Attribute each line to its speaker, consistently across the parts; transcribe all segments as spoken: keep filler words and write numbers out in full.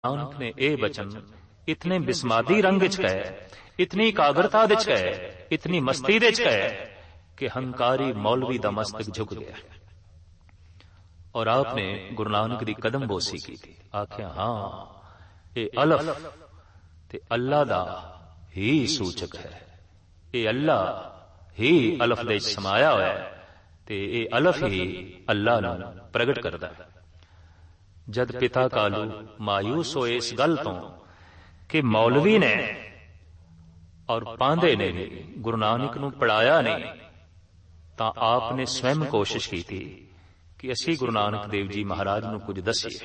Speaker 1: नानक ने यह बचन इतने बिस्मादी रंग च कहे, इतनी एकाग्रता विच कहे, इतनी मस्ती विच कहे कि हंकारी मौलवी दा मस्तक झुक गया। और आपने गुरु नानक दी कदम बोसी की थी, आख्या हाँ ये अलफ ते अल्लाह दा ही सूचक है, ये अल्लाह ही अलफ दे समाया होया है ते ये अलफ ही अल्लाह नूं प्रगट करदा है। जद पिता कालू मायूस होए इस गल तो कि मौलवी ने और पांदे ने भी गुरु नानक नूं पढ़ाया नहीं, तां आपने स्वयं कोशिश की थी कि असी गुरु नानक देव जी महाराज नूं कुछ दसीए।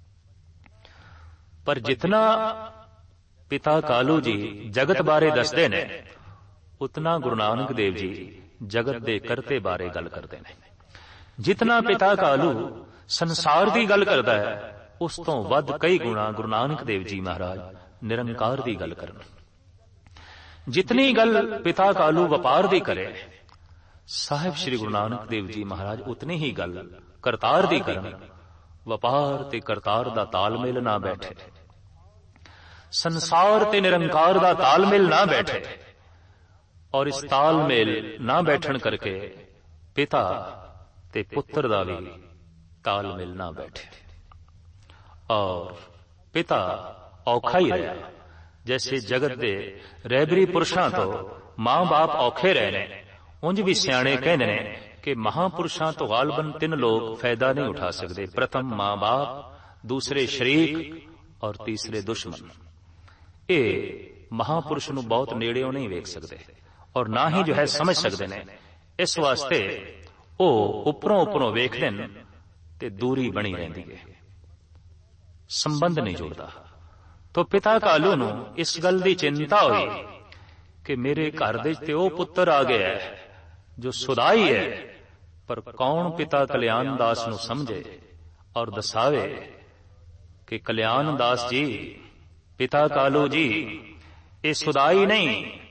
Speaker 1: पर जितना पिता कालू जी जगत बारे दसदे ने, उतना गुरु नानक देव जी जगत दे करते बारे गल करते हैं। जितना पिता कालू संसार की गल करता है, उस तो वध कई गुणा गुरु नानक देव जी महाराज निरंकार की गल करन। जितनी गल पिता कालू वपार की करे, साहिब श्री गुरु नानक देव जी महाराज उतनी ही गल करतार की करन। वपार ते करतार दा तालमेल ना बैठे, संसार ते निरंकार दा तालमेल ना बैठे, और इस तालमेल ना बैठन करके पिता ते पुत्र दा भी तालमेल ना बैठे। और पिता औखा ही रहा, जैसे जगत दे रहबरी पुरुषां तो मां बाप औखे रहे ने, उंज भी सियाणे कहंदे ने कि महापुरुषां तो गालबन तीन लोग फायदा नहीं उठा सकते। प्रथम मां बाप, दूसरे शरीक और तीसरे दुश्मन। ये महापुरुष नूं बहुत नेड़ेों नहीं वेख सकते और ना ही जो है समझ सकते ने। इस वास्ते वो उपरों उपरों वेखदे ने ते दूरी बनी रहती है, संबंध नहीं जुड़ता। तो पिता कालू नूं इस गल की चिंता हुई कि मेरे घर दे ते वो पुत्र आ गया है जो सुदाई है, पर कौन पिता कल्याण दास नूं समझे और दसावे कि कल्याण दास जी, पिता कालू जी, ये सुदाई नहीं,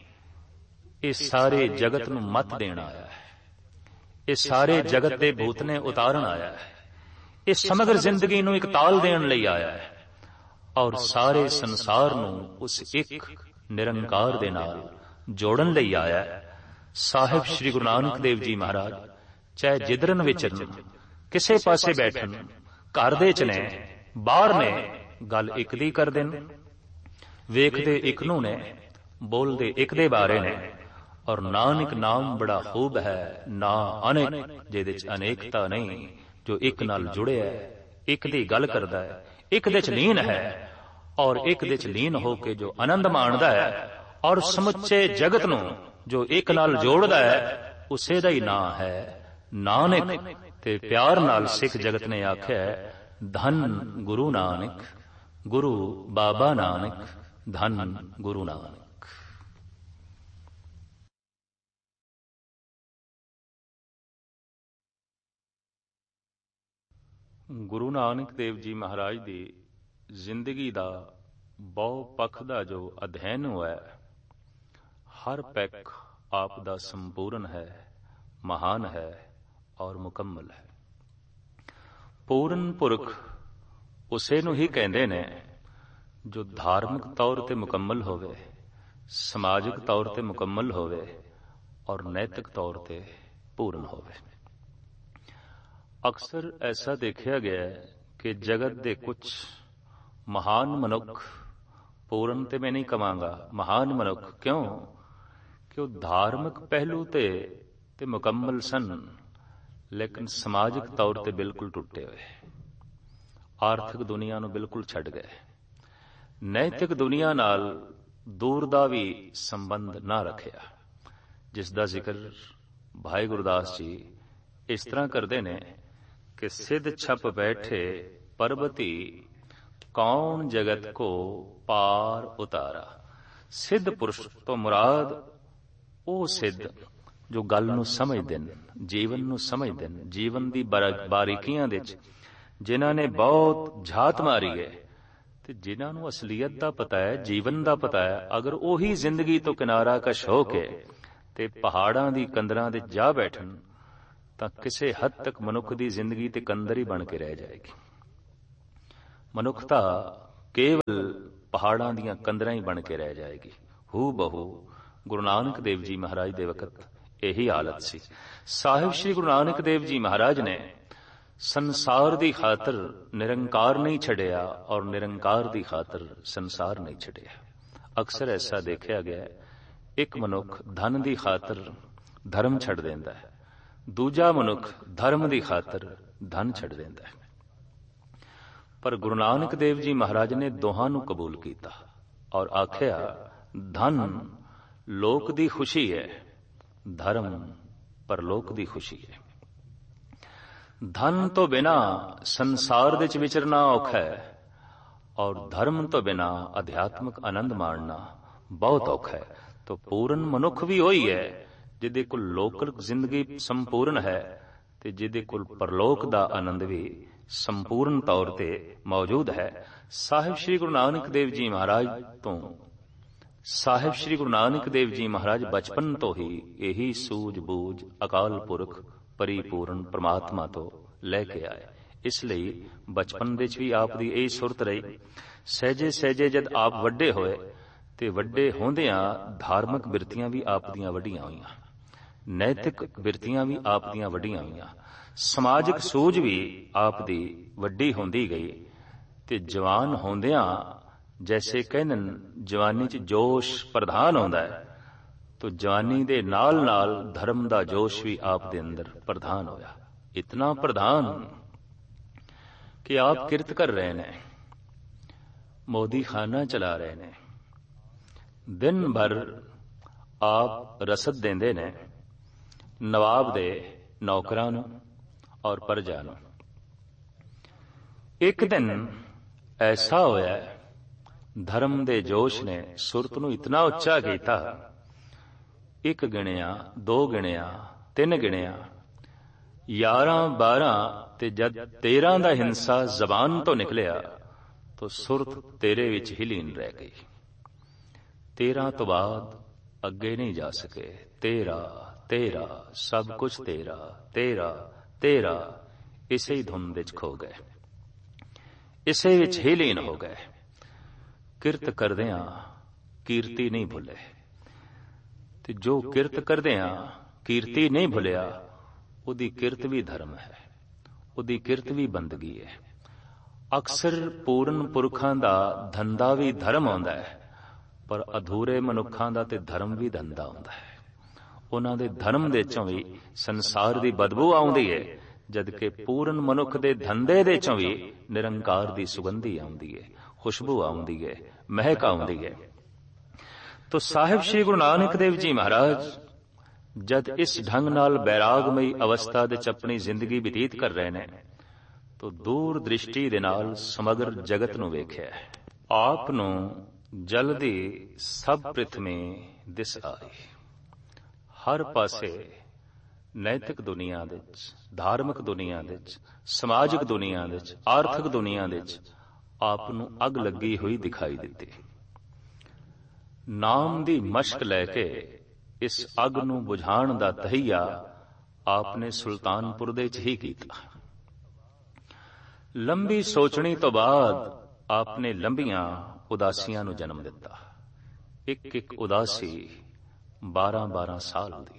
Speaker 1: ये सारे जगत नूं मत देण आया है, ये सारे जगत दे भूतने उतारन आया है, ये समग्र जिंदगी नूं एक ताल देण लई आया है और सारे संसार नूं उस एक निरंकार दे नाल जोड़न लई आया है। साहिब श्री गुरु नानक देव जी महाराज चाहे जिधरन विचरन, किसे पासे बैठन, घर दे च ने बाहर ने, गल एक दी कर देन, वेखदे एक नूं ने, बोलदे एक दे बारे ने। और नानक नाम बड़ा खूब है, ना अनेक जिहदे च अनेकता नहीं, जो एक नाल जुड़े है, एक दी गल करदा है, एक दे च लीन है और एक दे च लीन होके जो आनंद माणदा है और समुचे जगत नूं जो एक नाल जोड़दा है, उसे दा ही नां है नानक। ते प्यार नाल सिख जगत ने आख्या है, धन गुरु नानक, गुरु बाबा नानक, धन गुरु नानक। गुरु नानक देव जी महाराज की जिंदगी का बहु पख का जो अध्ययन हुआ है, हर पैक आप दा संपूर्ण है, महान है और मुकम्मल है। पूर्ण पुरख उसे नूं ही कहंदे ने जो धार्मिक तौर ते मुकम्मल होवे, समाजिक तौर ते मुकम्मल होवे और नैतिक तौर ते पूर्ण होवे। अक्सर ऐसा देखा गया है कि जगत दे कुछ महान मनुख, पूर्ण ते मैं नहीं कहांगा, महान मनुख, क्यों कि वो धार्मिक पहलू ते, ते मुकम्मल सन, लेकिन समाजिक तौर ते बिल्कुल टुटे हुए, आर्थिक दुनिया नूं बिल्कुल छड्ड गए, नैतिक दुनिया नाल दूर दा भी संबंध ना रखिया, जिसदा जिक्र भाई गुरदास जी इस तरह करते ने कि सिद्ध छप बैठे पर्वती, कौन जगत को पार उतारा। सिद्ध पुरुष तो मुराद वो सिद्ध जो गल नूं समझदे ने, जीवन नूं समझदे ने, जीवन दी बारीकियां दे विच जिन्हां ने बहुत झात मारी है ते जिन्हां नूं असलीयत दा पता है, जीवन दा पता है, अगर ओही जिंदगी तो किनारा कश हो के ते पहाड़ां दी कंदरां दे जा बैठन तां किसे हद तक मनुख दी जिंदगी ते कंदर ही बन के रह जाएगी। मनुखता ਕੇਵਲ ਪਹਾੜਾਂ ਦੀਆਂ ਕੰਦਰਾਂ ਹੀ ਬਣ ਕੇ ਰਹਿ ਜਾਏਗੀ। ਹੂ ਬਹੂ ਗੁਰੂ ਨਾਨਕ ਦੇਵ ਜੀ ਮਹਾਰਾਜ ਦੇ ਵਕਤ ਇਹੀ ਹਾਲਤ ਸੀ। ਸਾਹਿਬ ਸ੍ਰੀ ਗੁਰੂ ਨਾਨਕ ਦੇਵ ਜੀ ਮਹਾਰਾਜ ਨੇ ਸੰਸਾਰ ਦੀ ਖਾਤਰ ਨਿਰੰਕਾਰ ਨਹੀਂ ਛੱਡਿਆ ਔਰ ਨਿਰੰਕਾਰ ਦੀ ਖਾਤਰ ਸੰਸਾਰ ਨਹੀਂ ਛੱਡਿਆ। ਅਕਸਰ ਐਸਾ ਦੇਖਿਆ ਗਿਆ, ਇੱਕ ਮਨੁੱਖ ਧਨ ਦੀ ਖਾਤਰ ਧਰਮ ਛੱਡ ਦਿੰਦਾ ਹੈ, ਦੂਜਾ ਮਨੁੱਖ ਧਰਮ ਦੀ ਖਾਤਰ ਧਨ ਛੱਡ ਦਿੰਦਾ ਹੈ। ਪਰ ਗੁਰੂ ਨਾਨਕ ਦੇਵ ਜੀ ਮਹਾਰਾਜ ਨੇ ਦੋਹਾਂ ਨੂੰ ਕਬੂਲ ਕੀਤਾ ਔਰ ਆਖਿਆ, ਧਨ ਲੋਕ ਦੀ ਖੁਸ਼ੀ ਹੈ, ਧਰਮ ਪਰਲੋਕ ਦੀ ਖੁਸ਼ੀ ਹੈ। ਧਨ ਤੋਂ ਬਿਨਾ ਸੰਸਾਰ ਦੇ ਵਿੱਚ ਵਿਚਰਨਾ ਔਖਾ ਹੈ ਔਰ ਧਰਮ ਤੋਂ ਬਿਨਾ ਅਧਿਆਤਮਿਕ ਆਨੰਦ ਮਾਣਨਾ ਬਹੁਤ ਔਖਾ ਹੈ। ਤਾਂ ਪੂਰਨ ਮਨੁੱਖ ਵੀ ਉਹੀ ਹੈ ਜਿਹਦੇ ਕੋਲ ਲੋਕਲ ਜ਼ਿੰਦਗੀ ਸੰਪੂਰਨ ਹੈ ਤੇ ਜਿਹਦੇ ਕੋਲ ਪਰਲੋਕ ਦਾ ਆਨੰਦ ਵੀ ਸੰਪੂਰਨ ਤੌਰ ਤੇ ਮੌਜੂਦ ਹੈ। ਸਾਹਿਬ ਸ੍ਰੀ ਗੁਰੂ ਨਾਨਕ ਦੇਵ ਜੀ ਮਹਾਰਾਜ ਤੋਂ ਸਾਹਿਬ ਸ੍ਰੀ ਗੁਰੂ ਨਾਨਕ ਦੇਵ ਜੀ ਮਹਾਰਾਜ ਬਚਪਨ ਤੋਂ ਹੀ ਇਹੀ ਸੂਝ ਬੂਝ ਅਕਾਲ ਪੁਰਖ ਪਰਿਪੂਰਨ ਪ੍ਰਮਾਤਮਾ ਤੋਂ ਲੈ ਕੇ ਆਏ। ਇਸ ਲਈ ਬਚਪਨ ਵਿੱਚ ਵੀ ਆਪ ਦੀ ਇਹ ਸੁਰਤ ਰਹੀ। ਸਹਿਜੇ ਸਹਿਜੇ ਜਦ ਆਪ ਵੱਡੇ ਹੋਏ ਤੇ ਵੱਡੇ ਹੁੰਦਿਆਂ ਧਾਰਮਿਕ ਬਿਰਤੀਆਂ ਵੀ ਆਪ ਦੀਆਂ ਵੱਡੀਆਂ ਹੋਈਆਂ, ਨੈਤਿਕ ਬਿਰਤੀਆਂ ਵੀ ਆਪ ਦੀਆਂ ਵੱਡੀਆਂ ਹੋਈਆਂ, ਸਮਾਜਿਕ ਸੂਝ ਵੀ ਆਪ ਦੀ ਵੱਡੀ ਹੁੰਦੀ ਗਈ ਤੇ ਜਵਾਨ ਹੁੰਦਿਆਂ ਜੈਸੇ ਕਹਿੰਦੇ ਜਵਾਨੀ 'ਚ ਜੋਸ਼ ਪ੍ਰਧਾਨ ਹੁੰਦਾ ਹੈ, ਤੋ ਜਵਾਨੀ ਦੇ ਨਾਲ ਨਾਲ ਧਰਮ ਦਾ ਜੋਸ਼ ਵੀ ਆਪ ਦੇ ਅੰਦਰ ਪ੍ਰਧਾਨ ਹੋਇਆ। ਇਤਨਾ ਪ੍ਰਧਾਨ ਕਿ ਆਪ ਕਿਰਤ ਕਰ ਰਹੇ ਨੇ, ਮੋਦੀ ਖਾਨਾ ਚਲਾ ਰਹੇ ਨੇ, ਦਿਨ ਭਰ ਆਪ ਰਸਦ ਦਿੰਦੇ ਨੇ ਨਵਾਬ ਦੇ ਨੌਕਰਾਂ ਨੂੰ ਔਰ ਪ੍ਰਜਾ ਨੂੰ। ਇੱਕ ਦਿਨ ਐਸਾ ਹੋਇਆ, ਧਰਮ ਦੇ ਜੋਸ਼ ਨੇ ਸੁਰਤ ਨੂੰ ਇਤਨਾ ਉੱਚਾ ਕੀਤਾ, ਇੱਕ ਗਿਣਿਆ, ਦੋ ਗਿਣਿਆ, ਤਿੰਨ ਗਿਣਿਆ, ਯਾਰਾਂ ਬਾਰਾਂ ਤੇ ਜਦ ਤੇਰਾਂ ਦਾ ਹਿੰਸਾ ਜ਼ਬਾਨ ਤੋਂ ਨਿਕਲਿਆ ਤਾਂ ਸੁਰਤ ਤੇਰੇ ਵਿੱਚ ਹੀ ਲੀਨ ਰਹਿ ਗਈ। ਤੇਰਾਂ ਤੋਂ ਬਾਅਦ ਅੱਗੇ ਨਹੀਂ ਜਾ ਸਕੇ। ਤੇਰਾ ਤੇਰਾ ਸਭ ਕੁਝ ਤੇਰਾ, ਤੇਰਾ ਤੇਰਾ, ਇਸੇ ਹੀ ਧੁਨ ਵਿੱਚ ਖੋ ਗਏ, ਇਸੇ ਵਿੱਚ ਹੀ ਲੀਨ ਹੋ ਗਏ। ਕਿਰਤ ਕਰਦਿਆਂ ਕੀਰਤੀ ਨਹੀਂ ਭੁੱਲੇ ਤੇ ਜੋ ਕਿਰਤ ਕਰਦਿਆਂ ਕੀਰਤੀ ਨਹੀਂ ਭੁੱਲਿਆ ਉਹਦੀ ਕਿਰਤ ਵੀ ਧਰਮ ਹੈ, ਉਹਦੀ ਕਿਰਤ ਵੀ ਬੰਦਗੀ ਹੈ। ਅਕਸਰ ਪੂਰਨ ਪੁਰਖਾਂ ਦਾ ਧੰਦਾ ਵੀ ਧਰਮ ਆਉਂਦਾ ਹੈ, ਪਰ ਅਧੂਰੇ ਮਨੁੱਖਾਂ ਦਾ ਤੇ ਧਰਮ ਵੀ ਧੰਦਾ ਹੁੰਦਾ ਹੈ। ਉਹਨਾਂ ਦੇ ਧਰਮ ਦੇ ਚੋਂ ਵੀ ਸੰਸਾਰ ਦੀ ਬਦਬੂ ਆਉਂਦੀ ਹੈ, ਜਦਕਿ ਪੂਰਨ ਮਨੁੱਖ ਦੇ ਧੰਦੇ ਦੇ ਚੋਂ ਵੀ ਨਿਰੰਕਾਰ ਦੀ ਸੁਗੰਧੀ ਆਉਂਦੀ ਹੈ, ਖੁਸ਼ਬੂ ਆਉਂਦੀ ਹੈ, ਮਹਿਕ ਆਉਂਦੀ ਹੈ। ਤੋ ਸਾਹਿਬ ਸ੍ਰੀ ਗੁਰੂ ਨਾਨਕ ਦੇਵ ਜੀ ਮਹਾਰਾਜ ਜਦ ਇਸ ਢੰਗ ਨਾਲ ਬੈਰਾਗਮਈ ਅਵਸਥਾ ਵਿੱਚ ਆਪਣੀ ਜ਼ਿੰਦਗੀ ਬਤੀਤ ਕਰ ਰਹੇ ਨੇ ਤੋ ਦੂਰ ਦ੍ਰਿਸ਼ਟੀ ਦੇ ਨਾਲ ਸਮਗਰ ਜਗਤ ਨੂੰ ਵੇਖਿਆ। ਆਪ ਨੂੰ ਜਲਦੀ ਸਭ ਪ੍ਰਿਥਮੀ ਦਿਸ ਆਈ। ਹਰ ਪਾਸੇ ਨੈਤਿਕ ਦੁਨੀਆ ਦੇ ਵਿੱਚ, ਧਾਰਮਿਕ ਦੁਨੀਆ ਦੇ ਵਿੱਚ, ਸਮਾਜਿਕ ਦੁਨੀਆ ਦੇ ਵਿੱਚ, ਆਰਥਿਕ ਦੁਨੀਆ ਦੇ ਵਿੱਚ ਆਪ ਨੂੰ ਅੱਗ ਲੱਗੀ ਹੋਈ ਦਿਖਾਈ ਦਿੱਤੀ। ਨਾਮ ਦੀ ਮਸ਼ਕ ਲੈ ਕੇ ਇਸ ਅੱਗ ਨੂੰ ਬੁਝਾਉਣ ਦਾ ਤਹਈਆ ਆਪ ਨੇ ਸੁਲਤਾਨਪੁਰ ਦੇ ਵਿੱਚ ਹੀ ਕੀਤਾ। ਲੰਬੀ ਸੋਚਣੀ ਤੋਂ ਬਾਅਦ ਆਪ ਨੇ ਲੰਬੀਆਂ ਉਦਾਸੀਆਂ ਨੂੰ ਜਨਮ ਦਿੱਤਾ। ਇੱਕ ਇੱਕ ਉਦਾਸੀ ਬਾਰਾਂ ਬਾਰਾਂ ਸਾਲ ਦੀ।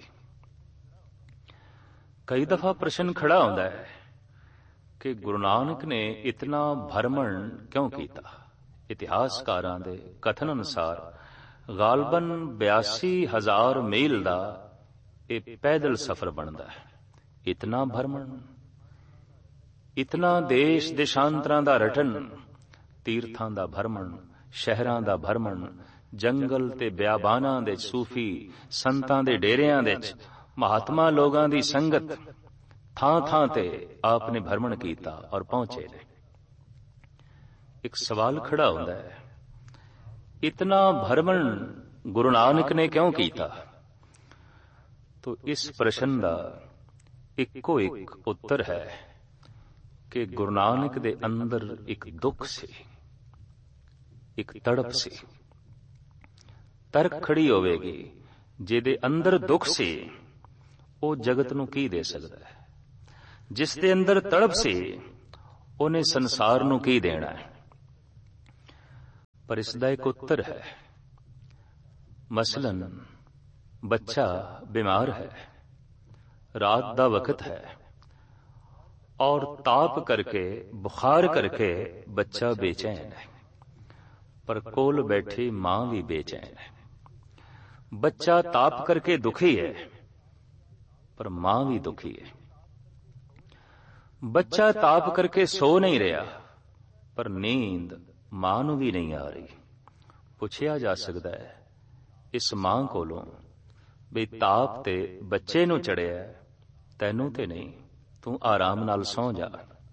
Speaker 1: ਕਈ ਦਫਾ ਪ੍ਰਸ਼ਨ ਖੜਾ ਹੁੰਦਾ ਹੈ ਕਿ ਗੁਰੂ ਨਾਨਕ ਨੇ ਇਤਨਾ ਭਰਮਣ ਕਿਉਂ ਕੀਤਾ। ਇਤਿਹਾਸਕਾਰਾਂ ਦੇ ਕਥਨ ਅਨੁਸਾਰ ਗਾਲਬਨ ਬਿਆਸੀ ਹਜ਼ਾਰ ਮੀਲ ਦਾ ਇਹ ਪੈਦਲ ਸਫ਼ਰ ਬਣਦਾ ਹੈ। ਇਤਨਾ ਭਰਮਣ, ਇਤਨਾ ਦੇਸ਼ ਦੇਸ਼ਾਂਤਰਾਂ ਦਾ ਰਟਨ, ਤੀਰਥਾਂ ਦਾ ਭਰਮਣ, ਸ਼ਹਿਰਾਂ ਦਾ ਭਰਮਣ, ਜੰਗਲ ਤੇ ਬਿਆਬਾਨਾਂ ਦੇ ਸੂਫੀ ਸੰਤਾਂ ਦੇ ਡੇਰਿਆਂ ਦੇ ਵਿੱਚ ਮਹਾਤਮਾ ਲੋਕਾਂ ਦੀ ਸੰਗਤ, ਥਾਂ ਥਾਂ ਤੇ ਆਪ ਨੇ ਭਰਮਣ ਕੀਤਾ ਔਰ ਪਹੁੰਚੇ ਨੇ। ਇੱਕ ਸਵਾਲ ਖੜਾ ਹੁੰਦਾ ਹੈ, ਇਤਨਾ ਭਰਮਣ ਗੁਰੂ ਨਾਨਕ ਨੇ ਕਿਉਂ ਕੀਤਾ? ਤੋ ਇਸ ਪ੍ਰਸ਼ਨ ਦਾ ਇੱਕੋ ਇੱਕ ਉੱਤਰ ਹੈ ਕਿ ਗੁਰੂ ਨਾਨਕ ਦੇ ਅੰਦਰ ਇੱਕ ਦੁੱਖ ਸੀ, ਇੱਕ ਤੜਪ ਸੀ। ਤਰਕ ਖੜੀ ਹੋਵੇਗੀ, ਜਿਹਦੇ ਅੰਦਰ ਦੁੱਖ ਸੀ ਉਹ ਜਗਤ ਨੂੰ ਕੀ ਦੇ ਸਕਦਾ ਹੈ? ਜਿਸ ਦੇ ਅੰਦਰ ਤੜਪ ਸੀ ਉਹਨੇ ਸੰਸਾਰ ਨੂੰ ਕੀ ਦੇਣਾ ਹੈ? पर इसका एक उत्तर है। मसलन बच्चा बीमार है, रात दा वक्त है और ताप करके बुखार करके बच्चा बेचैन है, पर कोल बैठी मां भी बेचैन है। बच्चा ताप करके दुखी है पर मां भी दुखी है। बच्चा ताप करके सो नहीं रहा पर नींद मां नूं भी नहीं आ रही। पुछया जा सकता है इस मां कोलों भी ताप ते बच्चे नूं चढ़िया, तैनूं ते नहीं, तू आराम नाल सौ जा।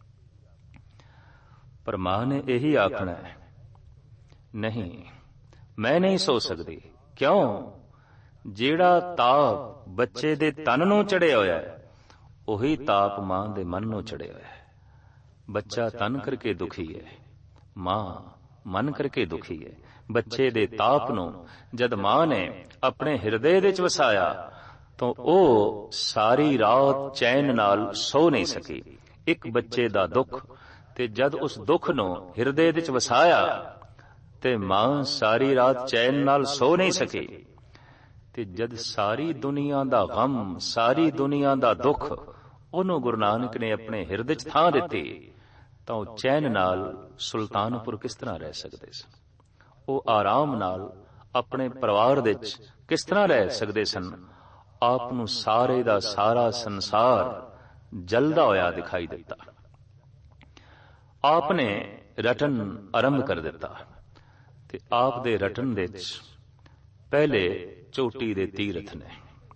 Speaker 1: पर मां ने यही आखना है, नहीं मैं नहीं सो सकती। क्यों? जेड़ा ताप बच्चे दे तन नूं चढ़िया होया है, उही ताप मां दे मन नूं चढ़िया होया है। बच्चा तन करके दुखी है, मां मन करके दुखी है। बच्चे दे ताप नूं जद मां ने अपने हिरदे दे च वसाया तो ओ सारी रात चैन नाल सो नहीं सकी। एक बच्चे दा दुख ते जद उस दुख नूं हिरदे दे च वसाया ते मां सारी रात चैन नाल सो नहीं सकी। ते जद सारी दुनिया दा गम, सारी दुनिया दा दुख ओनू गुरु नानक ने अपने हिरदे च थां दित्ती, तां चैन नाल सुल्तानपुर किस तरह रह सकदे सन? ओ आराम नाल अपने परिवार दे च किस तरह रह सकदे सन? आप नूं सारे दा सारा संसार जलदा होया दिखाई दिता। आपने रटन आरंभ कर दिता ते आप दे रटन दे च पहले चोटी दे तीर्थ ने।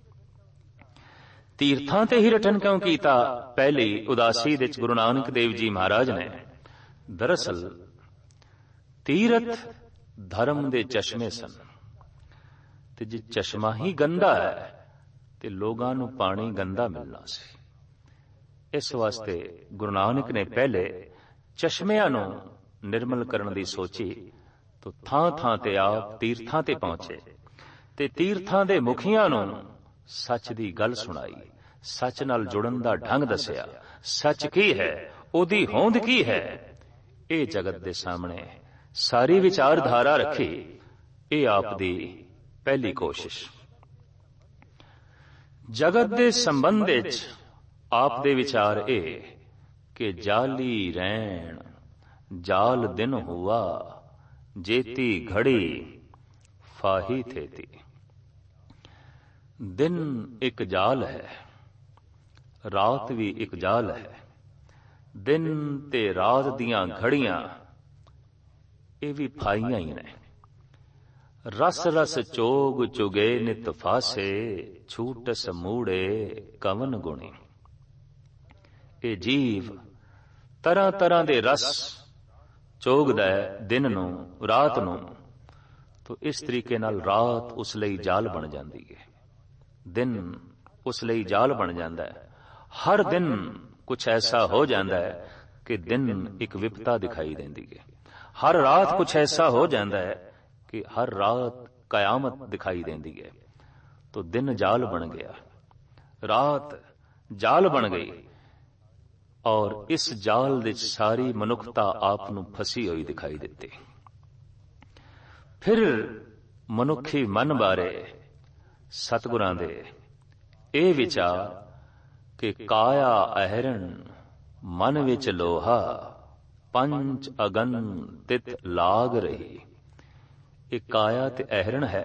Speaker 1: तीर्थां ते ही रटन क्यों कीता? पहली उदासी दे च गुरु नानक देव जी महाराज ने दरअसल तीर्थ धर्म दे चश्मे सन, ते जे चश्मा ही गंदा है ते लोगां नूं पानी गंदा मिलना सी। इस वास्ते गुरु नानक ने पहले चश्मिਆਂ नूं निर्मल करन दी सोची तो थां थां ते आप तीर्थां ते पहुंचे ते तीर्थां दे मुखियां नूं सच दी गल सुनाई, सच नाल जुड़न दा ढंग दसिया। सच की है, ओदी होंद की है, ए जगत दे सामने सारी विचारधारा रखी। ए आप दी पहली कोशिश। जगत दे संबंध विच आप दे विचार ए कि जाली रैण जाल दिन हुआ, जेती घड़ी फाही थेती। दिन एक जाल है, रात भी एक जाल है। दिन ते रात दियां घड़ियां ये भी फाइयां ही ने। रस रस चोग चुगे नित फासे, छूटस मूड़े कवन गुणी। ये जीव तरह तरह दे रस चोगदा है दिन नूं रात नूं, तो इस तरीके नाल रात उस लई जाल बन जाती है, दिन उस लई जाल बन जाता है। हर दिन कुछ ऐसा हो जाता है कि दिन एक विपता दिखाई देती है। हर रात कुछ ऐसा हो जाता है कि हर रात कयामत दिखाई देती है। तो दिन जाल बन गया, रात जाल बन गई और इस जाल विच सारी मनुखता आप नूं फसी हुई दिखाई देती। फिर मनुखी मन बारे सतगुरां दे ए विचार कि काया अहरण मन विच लोहा, पंच अगन तित लाग रही। एक काया ते अहरण है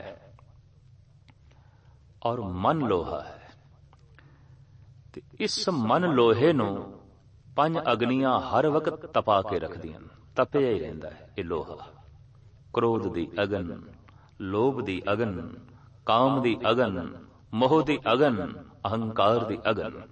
Speaker 1: और मन लोहा है। ते इस मन लोहे नूं पंज अग्नियां हर वक्त तपा के रखदियां, तपिया ही रहिंदा है ये लोहा। क्रोध दी अगन, लोभ दी अगन, काम दी अगन, मोह दी अगन, अहंकार दी अगन।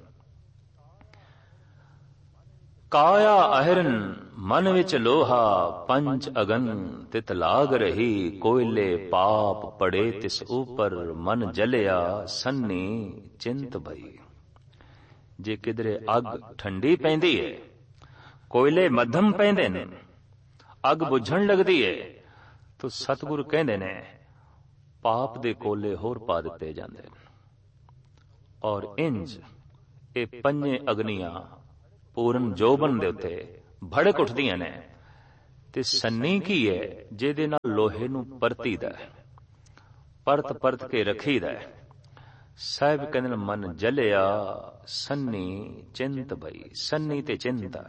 Speaker 1: काया अहरन मन विच लोहा, पंच अगन तित लाग रही। कोयले पाप पड़े तिस ऊपर, मन जलिया सन्नी चिंत भई। जे किधरे अग ठंडी पैंदी है, कोयले मध्यम पैंदे ने, अग बुझण लगदी है, तो सतगुरु कहंदे ने पाप दे कोले होर पा दिते जांदे ने। और इंज ये पंजे अग्नियां पूर्ण जोबन दे उत्ते भड़क उठदियां ने ਤੇ ਸੰਨੀ ਕੀ ਹੈ? ਜਿਹਦੇ ਨਾਲ ਲੋਹੇ ਨੂੰ ਪਰਤੀਦਾ, ਪਰਤ ਪਰਤ ਕੇ ਰੱਖੀਦਾ। ਸਾਹਿਬ ਕਹਿੰਦੇ ਮਨ ਜਲਿਆ ਸੰਨੀ ਚਿੰਤ ਬਈ, ਸੰਨੀ ਤੇ ਚਿੰਤਾ।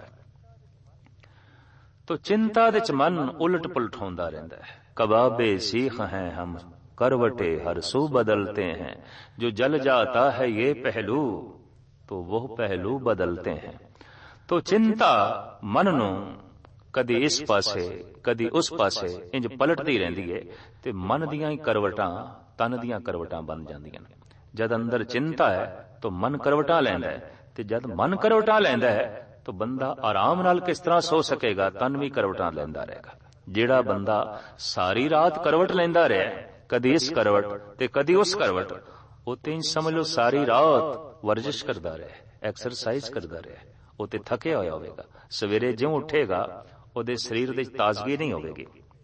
Speaker 1: ਤੋ ਚਿੰਤਾ ਦੇ ਚ ਮਨ ਉਲਟ ਪੁਲਟ ਹੁੰਦਾ ਰਹਿੰਦਾ ਹੈ। ਕਬਾਬੇ ਸੀਖ ਹੈ ਹਮ करवटे हर सू बदलते हैं, जो जल जाता है ये पहलू तो वो पहलू बदलते हैं। तो चिंता मन नू कदी इस पासे कदी उस पासे इंज पलटती रहती है, ते मन दियां ही करवटां तन दियां करवटां बन जांदियां ने। जद अंदर चिंता है तो मन करवटां लैंदा है, ते जद मन करवटां लैंदा है तो बंदा आराम नाल किस तरह सो सकेगा? तन भी करवटां लैंदा रहेगा। जेड़ा बंदा सारी रात करवट लैंदा रहा, कदी इस करवट ते कदी उस करवट, वो ते समझ लो सारी रात वर्जिश करता रहे, एक्सरसाइज करता रहे, वो ते थकिया होया होवेगा। सवेरे ज्यों उठेगा ਉਹਦੇ ਸਰੀਰ ਦੇ ਤਾਜ਼ਗੀ ਨਹੀਂ ਹੋਵੇਗੀ,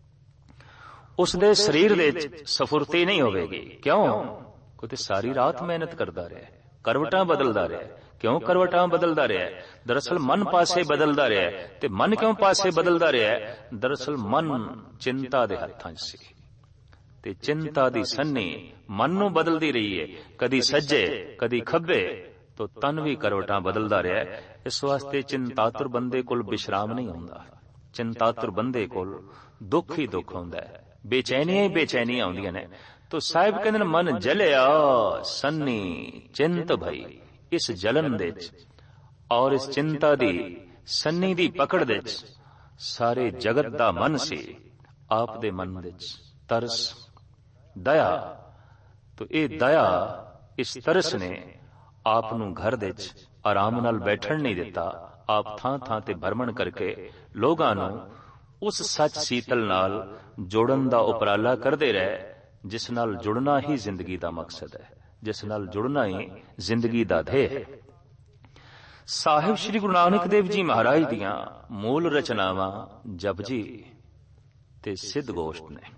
Speaker 1: ਉਸਦੇ ਸਰੀਰ ਦੇ ਸਫੁਰਤੀ ਨਹੀਂ ਹੋਵੇਗੀ। ਕਿਉਂ? ਕਿਉਂਕਿ ਸਾਰੀ ਰਾਤ ਮਿਹਨਤ ਕਰਦਾ ਰਿਹਾ, ਕਰਵਟਾਂ ਬਦਲਦਾ ਰਿਹਾ। ਕਿਉਂ ਕਰਵਟਾਂ ਬਦਲਦਾ ਰਿਹਾ? ਦਰਅਸਲ ਮਨ ਪਾਸੇ ਬਦਲਦਾ ਰਿਹਾ। ਤੇ ਮਨ ਕਿਉਂ ਪਾਸੇ ਬਦਲਦਾ ਰਿਹਾ? ਦਰਅਸਲ ਮਨ ਚਿੰਤਾ ਦੇ ਹੱਥਾਂ 'ਚ ਸੀ, ਤੇ ਚਿੰਤਾ ਦੀ ਸੰਨੀ ਮਨ ਨੂੰ ਬਦਲਦੀ ਰਹੀ ਹੈ, ਕਦੀ ਸੱਜੇ ਕਦੀ ਖੱਬੇ, ਤੋ ਤਨ ਵੀ ਕਰਵਟਾਂ ਬਦਲਦਾ ਰਿਹਾ। ਇਸ ਵਾਸਤੇ ਚਿੰਤਾਤੁਰ ਬੰਦੇ ਕੋਲ ਵਿਸ਼ਰਾਮ ਨਹੀਂ ਹੁੰਦਾ। ਚਿੰਤਾਤੁਰ ਬੰਦੇ ਕੋਲ ਦੁੱਖ ਹੀ ਦੁੱਖ ਹੁੰਦਾ ਹੈ, ਬੇਚੈਨੀਆਂ ਹੀ ਬੇਚੈਨੀਆਂ ਆਉਂਦੀਆਂ ਨੇ। ਤੋ ਸਾਹਿਬ ਕਹਿੰਦੇ ਨੇ ਮਨ ਜਲਿਆ ਸੰਨੀ ਚਿੰਤ ਭਈ। ਇਸ ਜਲਨ ਦੇ ਚ ਔਰ ਇਸ ਚਿੰਤਾ ਦੀ ਸੰਨੀ ਦੀ ਪਕੜ ਦੇ ਚ ਸਾਰੇ ਜਗਤ ਦਾ ਮਨ ਸੀ, ਆਪ ਦੇ ਮਨ ਦੇ ਚ ਤਰਸ ਦਇਆ। ਤੋ ਇਹ ਦਇਆ ਇਸ ਤਰਸ ਨੇ ਆਪ ਨੂੰ ਘਰ ਦੇ ਚ ਆਰਾਮ ਨਾਲ ਬੈਠਣ ਨਹੀਂ ਦਿੱਤਾ। ਆਪ ਥਾਂ ਥਾਂ ਤੇ ਭਰਮਣ ਕਰਕੇ ਲੋਕਾਂ ਨੂੰ ਉਸ ਸੱਚ ਸੀਤਲ ਨਾਲ ਜੋੜਨ ਦਾ ਉਪਰਾਲਾ ਕਰਦੇ ਰਹੇ, ਜਿਸ ਨਾਲ ਜੁੜਨਾ ਹੀ ਜ਼ਿੰਦਗੀ ਦਾ ਮਕਸਦ ਹੈ, ਜਿਸ ਨਾਲ ਜੁੜਨਾ ਹੀ ਜ਼ਿੰਦਗੀ ਦਾ ਧੇ ਹੈ। ਸਾਹਿਬ ਸ੍ਰੀ ਗੁਰੂ ਨਾਨਕ ਦੇਵ ਜੀ ਮਹਾਰਾਜ ਦੀਆਂ ਮੂਲ ਰਚਨਾਵਾਂ ਜਪਜੀ ਤੇ ਸਿੱਧ ਗੋਸ਼ਟ ਨੇ।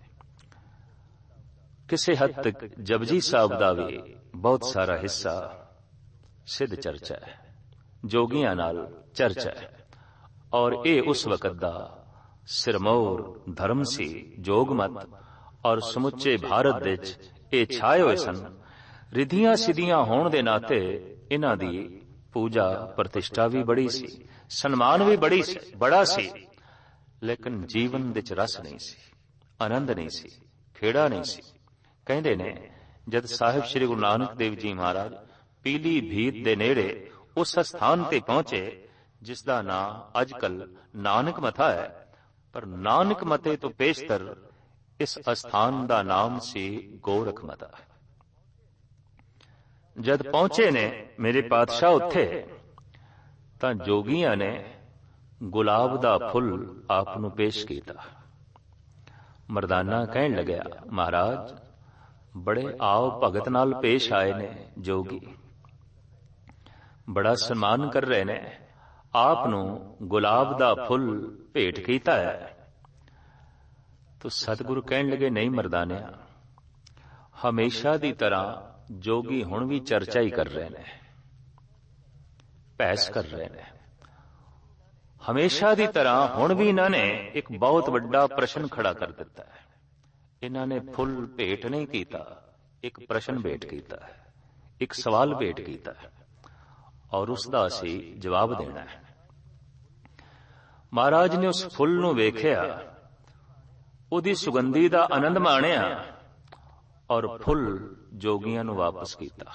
Speaker 1: ਕਿਸੇ ਹੱਦ ਤੱਕ ਜਪਜੀ ਸਾਹਿਬ ਦਾ ਵੀ ਬਹੁਤ ਸਾਰਾ ਹਿੱਸਾ ਸਿੱਧ ਚਰਚਾ ਹੈ, ਜੋਗੀਆਂ ਨਾਲ ਚਰਚਾ ਹੈ। ਔਰ ਇਹ ਉਸ ਵਕਤ ਦਾ ਸਿਰਮੌਰ ਧਰਮ ਸੀ, ਜੋਗਮਤ। ਔਰ ਸਮੁੱਚੇ ਭਾਰਤ ਦੇ ਵਿੱਚ ਇਹ ਛਾਏ ਹੋਏ ਸਨ। ਰਿਧੀਆਂ ਸਿੱਧੀਆਂ ਹੋਣ ਦੇ ਨਾਤੇ ਇਹਨਾਂ ਦੀ ਪੂਜਾ ਪ੍ਰਤਿਸ਼ਠਾ ਵੀ ਬੜੀ ਸੀ, ਸਨਮਾਨ ਵੀ ਬੜੀ ਸੀ ਬੜਾ ਸੀ, ਲੇਕਿਨ ਜੀਵਨ ਵਿੱਚ ਰਸ ਨਹੀਂ ਸੀ, ਆਨੰਦ ਨਹੀਂ ਸੀ, ਖੇੜਾ ਨਹੀਂ ਸੀ। ਕਹਿੰਦੇ ਨੇ ਜਦ ਸਾਹਿਬ ਸ੍ਰੀ ਗੁਰੂ ਨਾਨਕ ਦੇਵ ਜੀ ਮਹਾਰਾਜ ਪੀਲੀ ਭੀਤ ਦੇ ਨੇੜੇ ਉਸ ਸਥਾਨ ਤੇ ਪਹੁੰਚੇ ਜਿਸ ਦਾ ਨਾਂ ਅੱਜ ਕੱਲ ਨਾਨਕ ਮਤਾ ਹੈ, ਪਰ ਨਾਨਕ ਮਤੇ ਤੋਂ ਪੇਸ਼ਤਰ ਇਸ ਅਸਥਾਨ ਦਾ ਨਾਮ ਸੀ ਗੋਰਖ ਮਤਾ। ਜਦ ਪਹੁੰਚੇ ਨੇ ਮੇਰੇ ਪਾਤਸ਼ਾਹ ਉੱਥੇ, ਤਾਂ ਜੋਗੀਆਂ ਨੇ ਗੁਲਾਬ ਦਾ ਫੁੱਲ ਆਪ ਨੂੰ ਪੇਸ਼ ਕੀਤਾ। ਮਰਦਾਨਾ ਕਹਿਣ ਲੱਗਿਆ, ਮਹਾਰਾਜ ਬੜੇ ਆਓ ਭਗਤ ਨਾਲ ਪੇਸ਼ ਆਏ ਨੇ ਜੋਗੀ, ਬੜਾ ਸਨਮਾਨ ਕਰ ਰਹੇ ਨੇ, ਆਪ ਨੂੰ ਗੁਲਾਬ ਦਾ ਫੁੱਲ ਭੇਟ ਕੀਤਾ ਹੈ। ਤੋ ਸਤਿਗੁਰੂ ਕਹਿਣ ਲੱਗੇ, ਨਹੀਂ ਮਰਦਾਨਿਆ, ਹਮੇਸ਼ਾ ਦੀ ਤਰ੍ਹਾਂ ਜੋਗੀ ਹੁਣ ਵੀ ਚਰਚਾ ਹੀ ਕਰ ਰਹੇ ਨੇ, ਬਹਿਸ ਕਰ ਰਹੇ ਨੇ। ਹਮੇਸ਼ਾ ਦੀ ਤਰ੍ਹਾਂ ਹੁਣ ਵੀ ਇਹਨਾਂ ਨੇ ਇੱਕ ਬਹੁਤ ਵੱਡਾ ਪ੍ਰਸ਼ਨ ਖੜਾ ਕਰ ਦਿੱਤਾ ਹੈ। ਇਹਨਾਂ ਨੇ ਫੁੱਲ ਭੇਟ ਨਹੀਂ ਕੀਤਾ, ਇੱਕ ਪ੍ਰਸ਼ਨ ਭੇਟ ਕੀਤਾ ਹੈ, ਇੱਕ ਸਵਾਲ ਭੇਟ ਕੀਤਾ ਹੈ, ਔਰ ਉਸ ਦਾ ਅਸੀਂ ਜਵਾਬ ਦੇਣਾ ਹੈ। ਮਹਾਰਾਜ ਨੇ ਉਸ ਫੁੱਲ ਨੂੰ ਵੇਖਿਆ, ਉਹਦੀ ਸੁਗੰਧੀ ਦਾ ਆਨੰਦ ਮਾਣਿਆ, ਔਰ ਫੁੱਲ ਜੋਗੀਆਂ ਨੂੰ ਵਾਪਸ ਕੀਤਾ।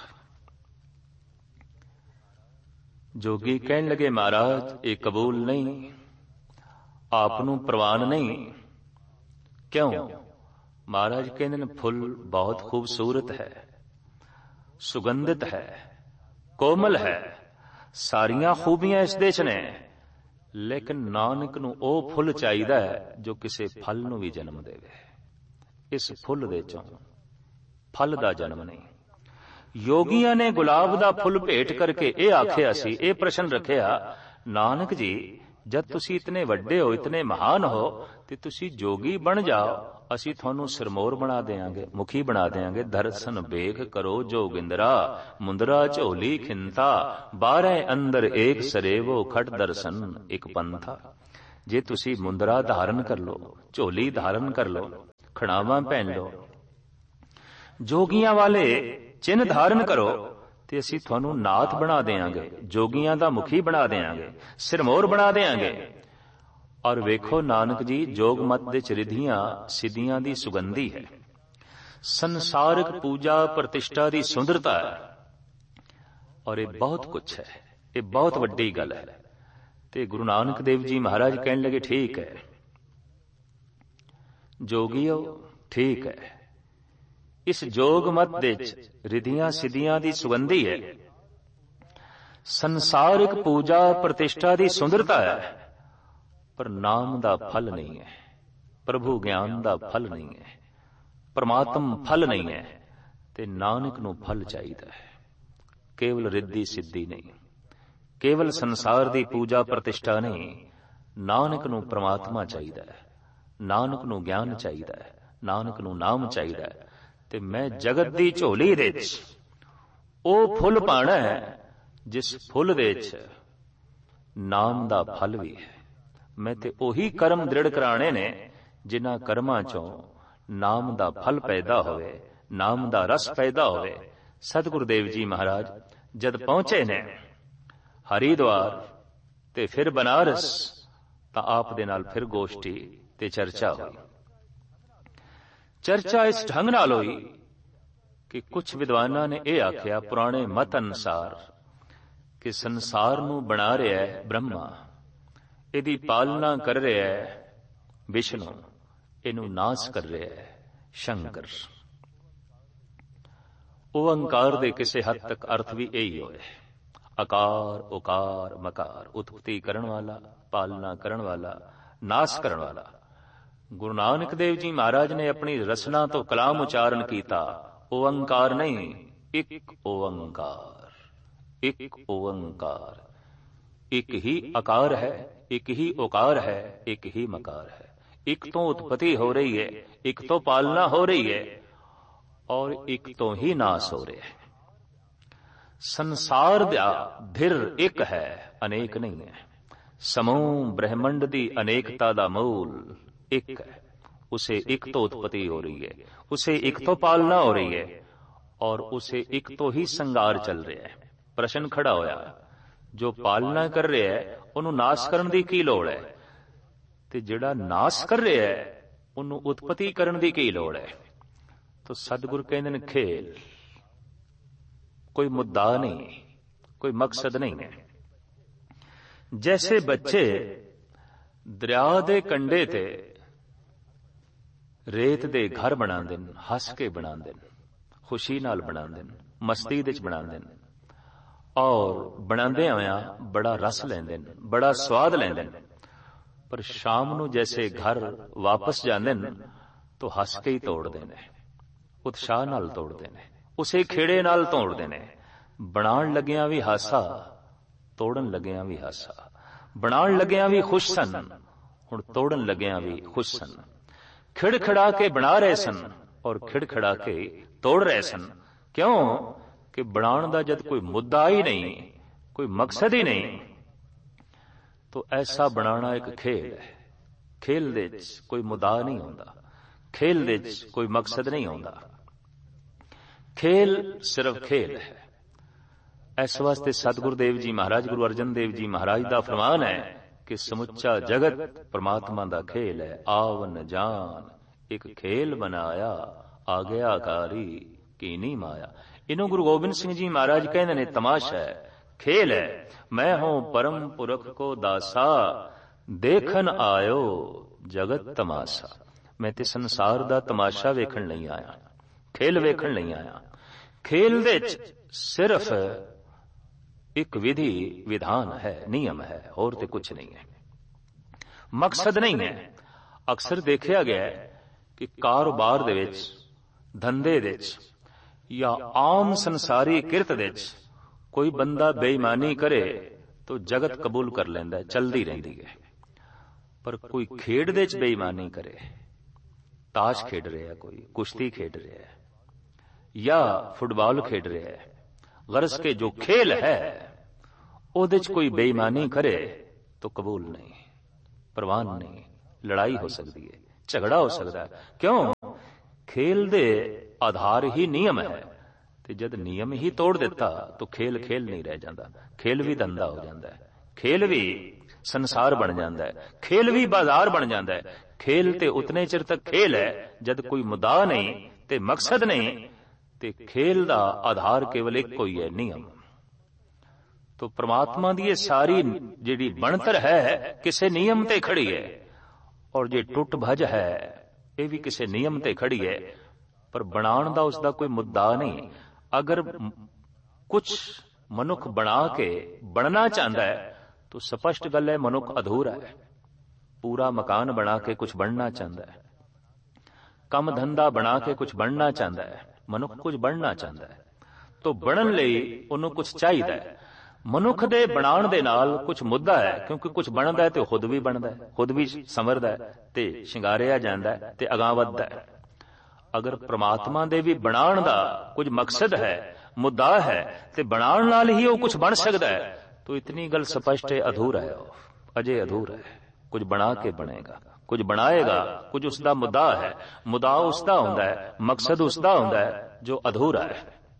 Speaker 1: ਜੋਗੀ ਕਹਿਣ ਲੱਗੇ, ਮਹਾਰਾਜ ਇਹ ਕਬੂਲ ਨਹੀਂ, ਆਪ ਨੂੰ ਪ੍ਰਵਾਨ ਨਹੀਂ। ਕਿਉਂ? ਮਹਾਰਾਜ ਕਹਿੰਦੇ ਨੇ ਫੁੱਲ ਬਹੁਤ ਖੂਬਸੂਰਤ ਹੈ, ਸੁਗੰਧਿਤ ਹੈ, ਕੋਮਲ ਹੈ, ਸਾਰੀਆਂ ਖੂਬੀਆਂ ਇਸ ਦੇ ਚ ਨੇ, ਲੇਕਿਨ ਨਾਨਕ ਨੂੰ ਉਹ ਫੁੱਲ ਚਾਹੀਦਾ ਹੈ ਜੋ ਕਿਸੇ ਫਲ ਨੂੰ ਵੀ ਜਨਮ ਦੇਵੇ। ਇਸ ਫੁੱਲ ਦੇ ਚੋਂ ਫਲ ਦਾ ਜਨਮ ਨਹੀਂ। ਯੋਗੀਆਂ ਨੇ ਗੁਲਾਬ ਦਾ ਫੁੱਲ ਭੇਟ ਕਰਕੇ ਇਹ ਆਖਿਆ ਸੀ, ਇਹ ਪ੍ਰਸ਼ਨ ਰੱਖਿਆ, ਨਾਨਕ ਜੀ ਜਦ ਤੁਸੀਂ ਇਤਨੇ ਵੱਡੇ ਹੋ, ਇਤਨੇ ਮਹਾਨ ਹੋ, ਤੇ ਤੁਸੀਂ ਜੋਗੀ ਬਣ ਜਾਓ, ਅਸੀਂ ਤੁਹਾਨੂੰ ਸਿਰਮੌਰ ਬਣਾ ਦੇਾਂਗੇ, ਮੁਖੀ ਬਣਾ ਦੇਾਂਗੇ। ਦਰਸ਼ਨ ਵੇਖ ਕਰੋ ਜੋਗਿੰਦਰਾ, ਮੁੰਦਰਾ ਝੋਲੀ ਖਿੰਤਾ, ਬਾਰਹ ਅੰਦਰ ਏਕ ਸਰੇਵੋ, ਖਟ ਦਰਸ਼ਨ ਇੱਕ ਪੰਥਾ। ਜੇ ਤੁਸੀਂ ਮੁੰਦਰਾ ਧਾਰਨ ਕਰ ਲਓ, ਝੋਲੀ ਧਾਰਨ ਕਰ ਲਓ, ਖੜਾਵਾਂ ਪਹਿਨ ਲਓ, ਜੋਗੀਆਂ ਵਾਲੇ ਚਿੰਨ੍ਹ ਧਾਰਨ ਕਰੋ, ਤੇ ਅਸੀਂ ਤੁਹਾਨੂੰ ਨਾਥ ਬਣਾ ਦੇਵਾਂਗੇ, ਜੋਗੀਆਂ ਦਾ ਮੁਖੀ ਬਣਾ ਦੇਵਾਂਗੇ, ਸਿਰਮੌਰ ਬਣਾ ਦੇਵਾਂਗੇ। ਔਰ ਵੇਖੋ ਨਾਨਕ ਜੀ, ਜੋਗ ਮਤ ਦੇ ਚਰਿਧੀਆਂ ਸਿੱਧੀਆਂ ਦੀ ਸੁਗੰਧੀ ਹੈ, ਸੰਸਾਰਿਕ ਪੂਜਾ ਪ੍ਰਤਿਸ਼ਠਾ ਦੀ ਸੁੰਦਰਤਾ ਹੈ। ਔਰ ਇਹ ਬਹੁਤ ਕੁਛ ਹੈ, ਇਹ ਬਹੁਤ ਵੱਡੀ ਗੱਲ ਹੈ। ਤੇ ਗੁਰੂ ਨਾਨਕ ਦੇਵ ਜੀ ਮਹਾਰਾਜ ਕਹਿਣ ਲੱਗੇ, ਠੀਕ ਹੈ ਜੋਗੀਓ, ਠੀਕ ਹੈ, ਇਸ ਜੋਗ ਮਤ ਦੇ ਵਿੱਚ ਰਿਧੀਆਂ ਸਿੱਧੀਆਂ ਦੀ ਸੁਗੰਧੀ ਹੈ, ਸੰਸਾਰਿਕ ਪੂਜਾ ਪ੍ਰਤਿਸ਼ਠਾ ਦੀ ਸੁੰਦਰਤਾ ਹੈ, ਪਰ ਨਾਮ ਦਾ ਫਲ ਨਹੀਂ ਹੈ, ਪ੍ਰਭੂ ਗਿਆਨ ਦਾ ਫਲ ਨਹੀਂ ਹੈ, ਪਰਮਾਤਮ ਫਲ ਨਹੀਂ ਹੈ। ਤੇ ਨਾਨਕ ਨੂੰ ਫਲ ਚਾਹੀਦਾ ਹੈ, ਕੇਵਲ ਰਿੱਧੀ ਸਿੱਧੀ ਨਹੀਂ, ਕੇਵਲ ਸੰਸਾਰ ਦੀ ਪੂਜਾ ਪ੍ਰਤਿਸ਼ਠਾ ਨਹੀਂ। ਨਾਨਕ ਨੂੰ ਪ੍ਰਮਾਤਮਾ ਚਾਹੀਦਾ ਹੈ, ਨਾਨਕ ਨੂੰ ਗਿਆਨ ਚਾਹੀਦਾ ਹੈ, ਨਾਨਕ ਨੂੰ ਨਾਮ ਚਾਹੀਦਾ ਹੈ। ਤੇ ਮੈਂ ਜਗਤ ਦੀ ਝੋਲੀ ਦੇ ਵਿੱਚ ਉਹ ਫੁੱਲ ਪਾਣਾ ਹੈ ਜਿਸ ਫੁੱਲ ਦੇ ਵਿੱਚ ਨਾਮ ਦਾ ਫਲ ਵੀ ਹੈ। ਮੈਂ ਤੇ ਉਹੀ ਕਰਮ ਦ੍ਰਿੜ ਕਰਾਣੇ ਨੇ ਜਿਨ੍ਹਾਂ ਕਰਮਾਂ ਚੋਂ ਨਾਮ ਦਾ ਫਲ ਪੈਦਾ ਹੋਵੇ, ਨਾਮ ਦਾ ਰਸ ਪੈਦਾ ਹੋਵੇ। ਸਤਿਗੁਰੂ ਦੇਵ ਜੀ ਮਹਾਰਾਜ ਜਦ ਪਹੁੰਚੇ ਨੇ ਹਰਿਦੁਆਰ ਤੇ ਫਿਰ ਬਨਾਰਸ, ਤਾਂ ਆਪ ਦੇ ਨਾਲ ਫਿਰ ਗੋਸ਼ਟੀ ਤੇ ਚਰਚਾ ਹੋਈ। ਚਰਚਾ ਇਸ ਢੰਗ ਨਾਲ ਹੋਈ ਕਿ ਕੁਝ ਵਿਦਵਾਨਾਂ ਨੇ ਇਹ ਆਖਿਆ, ਪੁਰਾਣੇ ਮਤ ਅਨੁਸਾਰ, ਕਿ ਸੰਸਾਰ ਨੂੰ ਬਣਾ ਰਿਹਾ ਹੈ ਬ੍ਰਹਮਾ, ਇਹਦੀ ਪਾਲਣਾ ਕਰ ਰਿਹਾ ਹੈ ਵਿਸ਼ਨੂੰ, ਇਹਨੂੰ ਨਾਸ ਕਰ ਰਿਹਾ ਹੈ ਸ਼ੰਕਰ। ਓਅੰਕਾਰ ਦੇ ਕਿਸੇ ਹੱਦ ਤੱਕ ਅਰਥ ਵੀ ਇਹੀ ਹੋਏ, ਆਕਾਰ ਉਕਾਰ ਮਕਾਰ, ਉਤਪਤੀ ਕਰਨ ਵਾਲਾ, ਪਾਲਣਾ ਕਰਨ ਵਾਲਾ, ਨਾਸ ਕਰਨ ਵਾਲਾ। ਗੁਰੂ ਨਾਨਕ ਦੇਵ ਜੀ ਮਹਾਰਾਜ ਨੇ ਆਪਣੀ ਰਸਨਾ ਤੋਂ ਕਲਾਮ ਉਚਾਰਨ ਕੀਤਾ, ਓਅੰਕਾਰ ਨਹੀਂ, ਇੱਕ ਓਅੰਕਾਰ, ਇੱਕ ਓਅੰਕਾਰ। ਇੱਕ ਹੀ ਆਕਾਰ ਹੈ, ਇੱਕ ਹੀ ਓਕਾਰ ਹੈ, ਇੱਕ ਹੀ ਮਕਾਰ ਹੈ। ਇੱਕ ਤੋਂ ਉਤਪਤੀ ਹੋ ਰਹੀ ਹੈ, ਇੱਕ ਤੋਂ ਪਾਲਣਾ ਹੋ ਰਹੀ ਹੈ, ਔਰ ਇੱਕ ਤੋਂ ਹੀ ਨਾਸ ਹੋ ਰਿਹਾ ਹੈ। ਸੰਸਾਰ ਦਾ ਧਿਰ ਇੱਕ ਹੈ, ਅਨੇਕ ਨਹੀਂ ਹੈ। ਸਮੂਹ ਬ੍ਰਹਿਮੰਡ ਦੀ ਅਨੇਕਤਾ ਦਾ ਮੂਲ ਇੱਕ ਹੈ। ਉਸੇ ਇੱਕ ਤੋਂ ਉਤਪਤੀ ਹੋ ਰਹੀ ਹੈ, ਉਸੇ ਇੱਕ ਤੋਂ ਪਾਲਣਾ ਹੋ ਰਹੀ ਹੈ, ਔਰ ਉਸੇ ਇੱਕ ਤੋਂ ਹੀ ਸੰਘਾਰ ਚੱਲ ਰਿਹਾ ਹੈ। ਪ੍ਰਸ਼ਨ ਖੜਾ ਹੋਇਆ, ਜੋ ਪਾਲਣਾ ਕਰ ਰਿਹਾ ਹੈ ਉਹਨੂੰ ਨਾਸ ਕਰਨ ਦੀ ਕੀ ਲੋੜ ਹੈ, ਤੇ ਜਿਹੜਾ ਨਾਸ ਕਰ ਰਿਹਾ ਹੈ ਉਹਨੂੰ ਉਤਪਤੀ ਕਰਨ ਦੀ ਕੀ ਲੋੜ ਹੈ। ਤਾਂ ਸਤਿਗੁਰ ਕਹਿੰਦੇ ਨੇ, ਖੇਲ, ਕੋਈ ਮੁੱਦਾ ਨਹੀਂ, ਕੋਈ ਮਕਸਦ ਨਹੀਂ ਹੈ। ਜੈਸੇ ਬੱਚੇ ਦਰਿਆ ਦੇ ਕੰਢੇ ਤੇ ਰੇਤ ਦੇ ਘਰ ਬਣਾਉਂਦੇ ਨੇ, ਹੱਸ ਕੇ ਬਣਾਉਂਦੇ ਨੇ, ਖੁਸ਼ੀ ਨਾਲ ਬਣਾਉਂਦੇ ਨੇ, ਮਸਤੀ ਦੇ ਵਿੱਚ ਬਣਾਉਂਦੇ ਨੇ, ਔਰ ਬਣਾਉਂਦੇ ਹੋਇਆਂ ਬੜਾ ਰਸ ਲੈਂਦੇ ਨੇ, ਬੜਾ ਸਵਾਦ ਲੈਂਦੇ ਨੇ। ਪਰ ਸ਼ਾਮ ਨੂੰ ਜੈਸੇ ਘਰ ਵਾਪਸ ਜਾਂਦੇ ਨੇ ਤਾਂ ਹੱਸ ਕੇ ਹੀ ਤੋੜਦੇ ਨੇ, ਉਤਸ਼ਾਹ ਨਾਲ ਤੋੜਦੇ ਨੇ, ਉਸੇ ਖੇੜੇ ਨਾਲ ਤੋੜਦੇ ਨੇ। ਬਣਾਉਣ ਲੱਗਿਆਂ ਵੀ ਹਾਸਾ, ਤੋੜਨ ਲੱਗਿਆਂ ਵੀ ਹਾਸਾ। ਬਣਾਉਣ ਲੱਗਿਆਂ ਵੀ ਖੁਸ਼ ਸਨ, ਹੁਣ ਤੋੜਨ ਲੱਗਿਆਂ ਵੀ ਖੁਸ਼ ਸਨ। ਖਿੜਖਿੜਾ ਕੇ ਬਣਾ ਰਹੇ ਸਨ ਔਰ ਖਿੜਖਿੜਾ ਕੇ ਤੋੜ ਰਹੇ ਸਨ। ਕਿਉਂ? ਕਿ ਬਣਾਉਣ ਦਾ ਜਦ ਕੋਈ ਮੁੱਦਾ ਹੀ ਨਹੀਂ, ਕੋਈ ਮਕਸਦ ਹੀ ਨਹੀਂ, ਤਾਂ ਐਸਾ ਬਣਾਉਣਾ ਇੱਕ ਖੇਲ ਹੈ। ਖੇਲ ਦੇ ਵਿੱਚ ਕੋਈ ਮੁੱਦਾ ਨਹੀਂ ਹੁੰਦਾ, ਖੇਲ ਦੇ ਵਿੱਚ ਕੋਈ ਮਕਸਦ ਨਹੀਂ ਹੁੰਦਾ। ਖੇਲ ਸਿਰਫ ਖੇਲ ਹੈ। ਇਸ ਵਾਸਤੇ ਸਤਿਗੁਰੂ ਦੇਵ ਜੀ ਮਹਾਰਾਜ, ਗੁਰੂ ਅਰਜਨ ਦੇਵ ਜੀ ਮਹਾਰਾਜ ਦਾ ਫਰਮਾਨ ਹੈ ਕਿ ਸਮੁੱਚਾ ਜਗਤ ਪਰਮਾਤਮਾ ਦਾ ਖੇਲ ਹੈ। ਆਵਨ ਜਾਨ ਇੱਕ ਖੇਲ ਬਣਾਇਆ, ਆ ਗਿਆ ਕਾਰੀ ਕੀਨੀ ਮਾਇਆ। ਇਹਨੂੰ ਗੁਰੂ ਗੋਬਿੰਦ ਸਿੰਘ ਜੀ ਮਹਾਰਾਜ ਕਹਿੰਦੇ ਨੇ, ਤਮਾਸ਼ਾ ਹੈ, ਖੇਲ ਹੈ। ਮੈਂ ਹੂੰ ਪਰਮ ਪੁਰਖ ਕੋ ਦਾਸਾ, ਦੇਖਣ ਆਇਓ ਜਗਤ ਤਮਾਸ਼ਾ। ਮੈਂ ਤੇ ਸੰਸਾਰ ਦਾ ਤਮਾਸ਼ਾ ਵੇਖਣ ਨਹੀਂ ਆਇਆ, ਖੇਲ ਵੇਖਣ ਨਹੀਂ ਆਇਆ। ਖੇਲ ਦੇ ਵਿੱਚ ਸਿਰਫ ਇੱਕ ਵਿਧੀ ਵਿਧਾਨ ਹੈ, ਨਿਯਮ ਹੈ, ਹੋਰ ਤੇ ਕੁਛ ਨਹੀਂ ਹੈ, ਮਕਸਦ ਨਹੀਂ ਹੈ। ਅਕਸਰ ਦੇਖਿਆ ਗਿਆ ਕਿ ਕਾਰੋਬਾਰ ਦੇ ਵਿੱਚ, ਧੰਦੇ ਦੇ ਵਿੱਚ, ਜਾਂ ਆਮ ਸੰਸਾਰੀ ਕਿਰਤ ਦੇ ਵਿੱਚ ਕੋਈ ਬੰਦਾ ਬੇਈਮਾਨੀ ਕਰੇ ਤਾਂ ਜਗਤ ਕਬੂਲ ਕਰ ਲੈਂਦਾ ਹੈ, ਚਲਦੀ ਰਹਿੰਦੀ ਹੈ। ਪਰ ਕੋਈ ਖੇਡ ਦੇ ਵਿੱਚ ਬੇਈਮਾਨੀ ਕਰੇ, ਤਾਸ਼ ਖੇਡ ਰਿਹਾ, ਕੋਈ ਕੁਸ਼ਤੀ ਖੇਡ ਰਿਹਾ ਹੈ, ਜਾਂ ਫੁੱਟਬਾਲ ਖੇਡ ਰਿਹਾ ਹੈ, ਗਰਜ਼ ਕੇ ਜੋ ਖੇਲ ਹੈ ਉਹਦੇ ਚ ਕੋਈ ਬੇਈਮਾਨੀ ਕਰੇ ਤਾਂ ਕਬੂਲ ਨਹੀਂ। ਪ੍ਰਵਾਨ ਨਹੀਂ, ਲੜਾਈ ਹੋ ਸਕਦੀ ਹੈ, ਝਗੜਾ ਹੋ ਸਕਦਾ। ਕਿਉਂ? ਖੇਲ ਦੇ ਆਧਾਰ ਹੀ ਨਿਯਮ ਹੈ, ਤੇ ਜਦ ਨਿਯਮ ਹੀ ਤੋੜ ਦਿੱਤਾ ਤਾਂ ਖੇਲ ਖੇਲ ਨਹੀਂ ਰਹਿ ਜਾਂਦਾ, ਖੇਲ ਵੀ ਧੰਦਾ ਹੋ ਜਾਂਦਾ ਹੈ, ਖੇਲ ਵੀ ਸੰਸਾਰ ਬਣ ਜਾਂਦਾ ਹੈ, ਖੇਲ ਵੀ ਬਾਜ਼ਾਰ ਬਣ ਜਾਂਦਾ ਹੈ। ਖੇਲ ਤੇ ਉਤਨੇ ਚਿਰ ਤੱਕ ਖੇਲ ਹੈ ਜਦ ਕੋਈ ਮੁੱਦਾ ਨਹੀਂ ਤੇ ਮਕਸਦ ਨਹੀਂ, ਤੇ ਖੇਲ ਦਾ ਆਧਾਰ ਕੇਵਲ ਇੱਕੋ ਹੀ ਹੈ, ਨਿਯਮ। ਤੋ ਪ੍ਰਮਾਤਮਾ ਦੀ ਇਹ ਸਾਰੀ ਜਿਹੜੀ ਬਣਤਰ ਹੈ ਕਿਸੇ ਨਿਯਮ ਤੇ ਖੜੀ ਹੈ, ਔਰ ਜੇ ਟੁੱਟ ਭੱਜ ਹੈ ਇਹ ਵੀ ਕਿਸੇ ਨਿਯਮ ਤੇ ਖੜੀ ਹੈ, ਪਰ ਬਣਾਉਣ ਦਾ ਉਸਦਾ ਕੋਈ ਮੁੱਦਾ ਨਹੀਂ। ਅਗਰ ਕੁਝ ਮਨੁੱਖ ਬਣਾ ਕੇ ਬਣਨਾ ਚਾਹੁੰਦਾ ਹੈ ਤਾਂ ਸਪਸ਼ਟ ਗੱਲ ਹੈ ਮਨੁੱਖ ਅਧੂਰਾ ਹੈ। ਪੂਰਾ ਮਕਾਨ ਬਣਾ ਕੇ ਕੁਝ ਬਣਨਾ ਚਾਹੁੰਦਾ ਹੈ, ਕੰਮ ਧੰਦਾ ਬਣਾ ਕੇ ਕੁਝ ਬਣਨਾ ਚਾਹੁੰਦਾ ਹੈ, ਮਨੁੱਖ ਕੁਝ ਬਣਨਾ ਚਾਹੁੰਦਾ ਹੈ, ਤਾਂ ਬਣਨ ਲਈ ਉਹਨੂੰ ਕੁਝ ਚਾਹੀਦਾ ਹੈ। ਮਨੁੱਖ ਦੇ ਬਣਾਉਣ ਦੇ ਨਾਲ ਕੁਝ ਮੁੱਦਾ ਹੈ, ਕਿਉਂਕਿ ਕੁਝ ਬਣਦਾ ਹੈ ਤੇ ਖੁਦ ਵੀ ਬਣਦਾ ਹੈ, ਖੁਦ ਵੀ ਸੰਵਰਦਾ ਹੈ ਤੇ ਸ਼ਿੰਗਾਰਿਆ ਜਾਂਦਾ ਹੈ ਤੇ ਅਗਾਂਹ ਵੱਧਦਾ ਹੈ। ਅਗਰ ਪ੍ਰਮਾਤਮਾ ਦੇ ਵੀ ਬਣਾਉਣ ਦਾ ਕੁਝ ਮਕਸਦ ਹੈ, ਮੁੱਦਾ ਹੈ, ਤੇ ਬਣਾਉਣ ਨਾਲ ਹੀ ਉਹ ਕੁਝ ਬਣ ਸਕਦਾ ਹੈ, ਤਾਂ ਇਤਨੀ ਗੱਲ ਸਪਸ਼ਟ ਹੈ ਅਧੂਰਾ ਹੈ, ਉਹ ਅਜੇ ਅਧੂਰਾ ਹੈ। ਕੁਝ ਬਣਾ ਕੇ ਬਣੇਗਾ, ਕੁਝ ਬਣਾਏਗਾ, ਕੁਝ ਉਸਦਾ ਮੁੱਦਾ ਹੈ, ਮੁੱਦਾ ਉਸਦਾ ਹੁੰਦਾ ਹੈ, ਮਕਸਦ ਉਸਦਾ ਹੁੰਦਾ ਹੈ ਜੋ ਅਧੂਰਾ ਹੈ।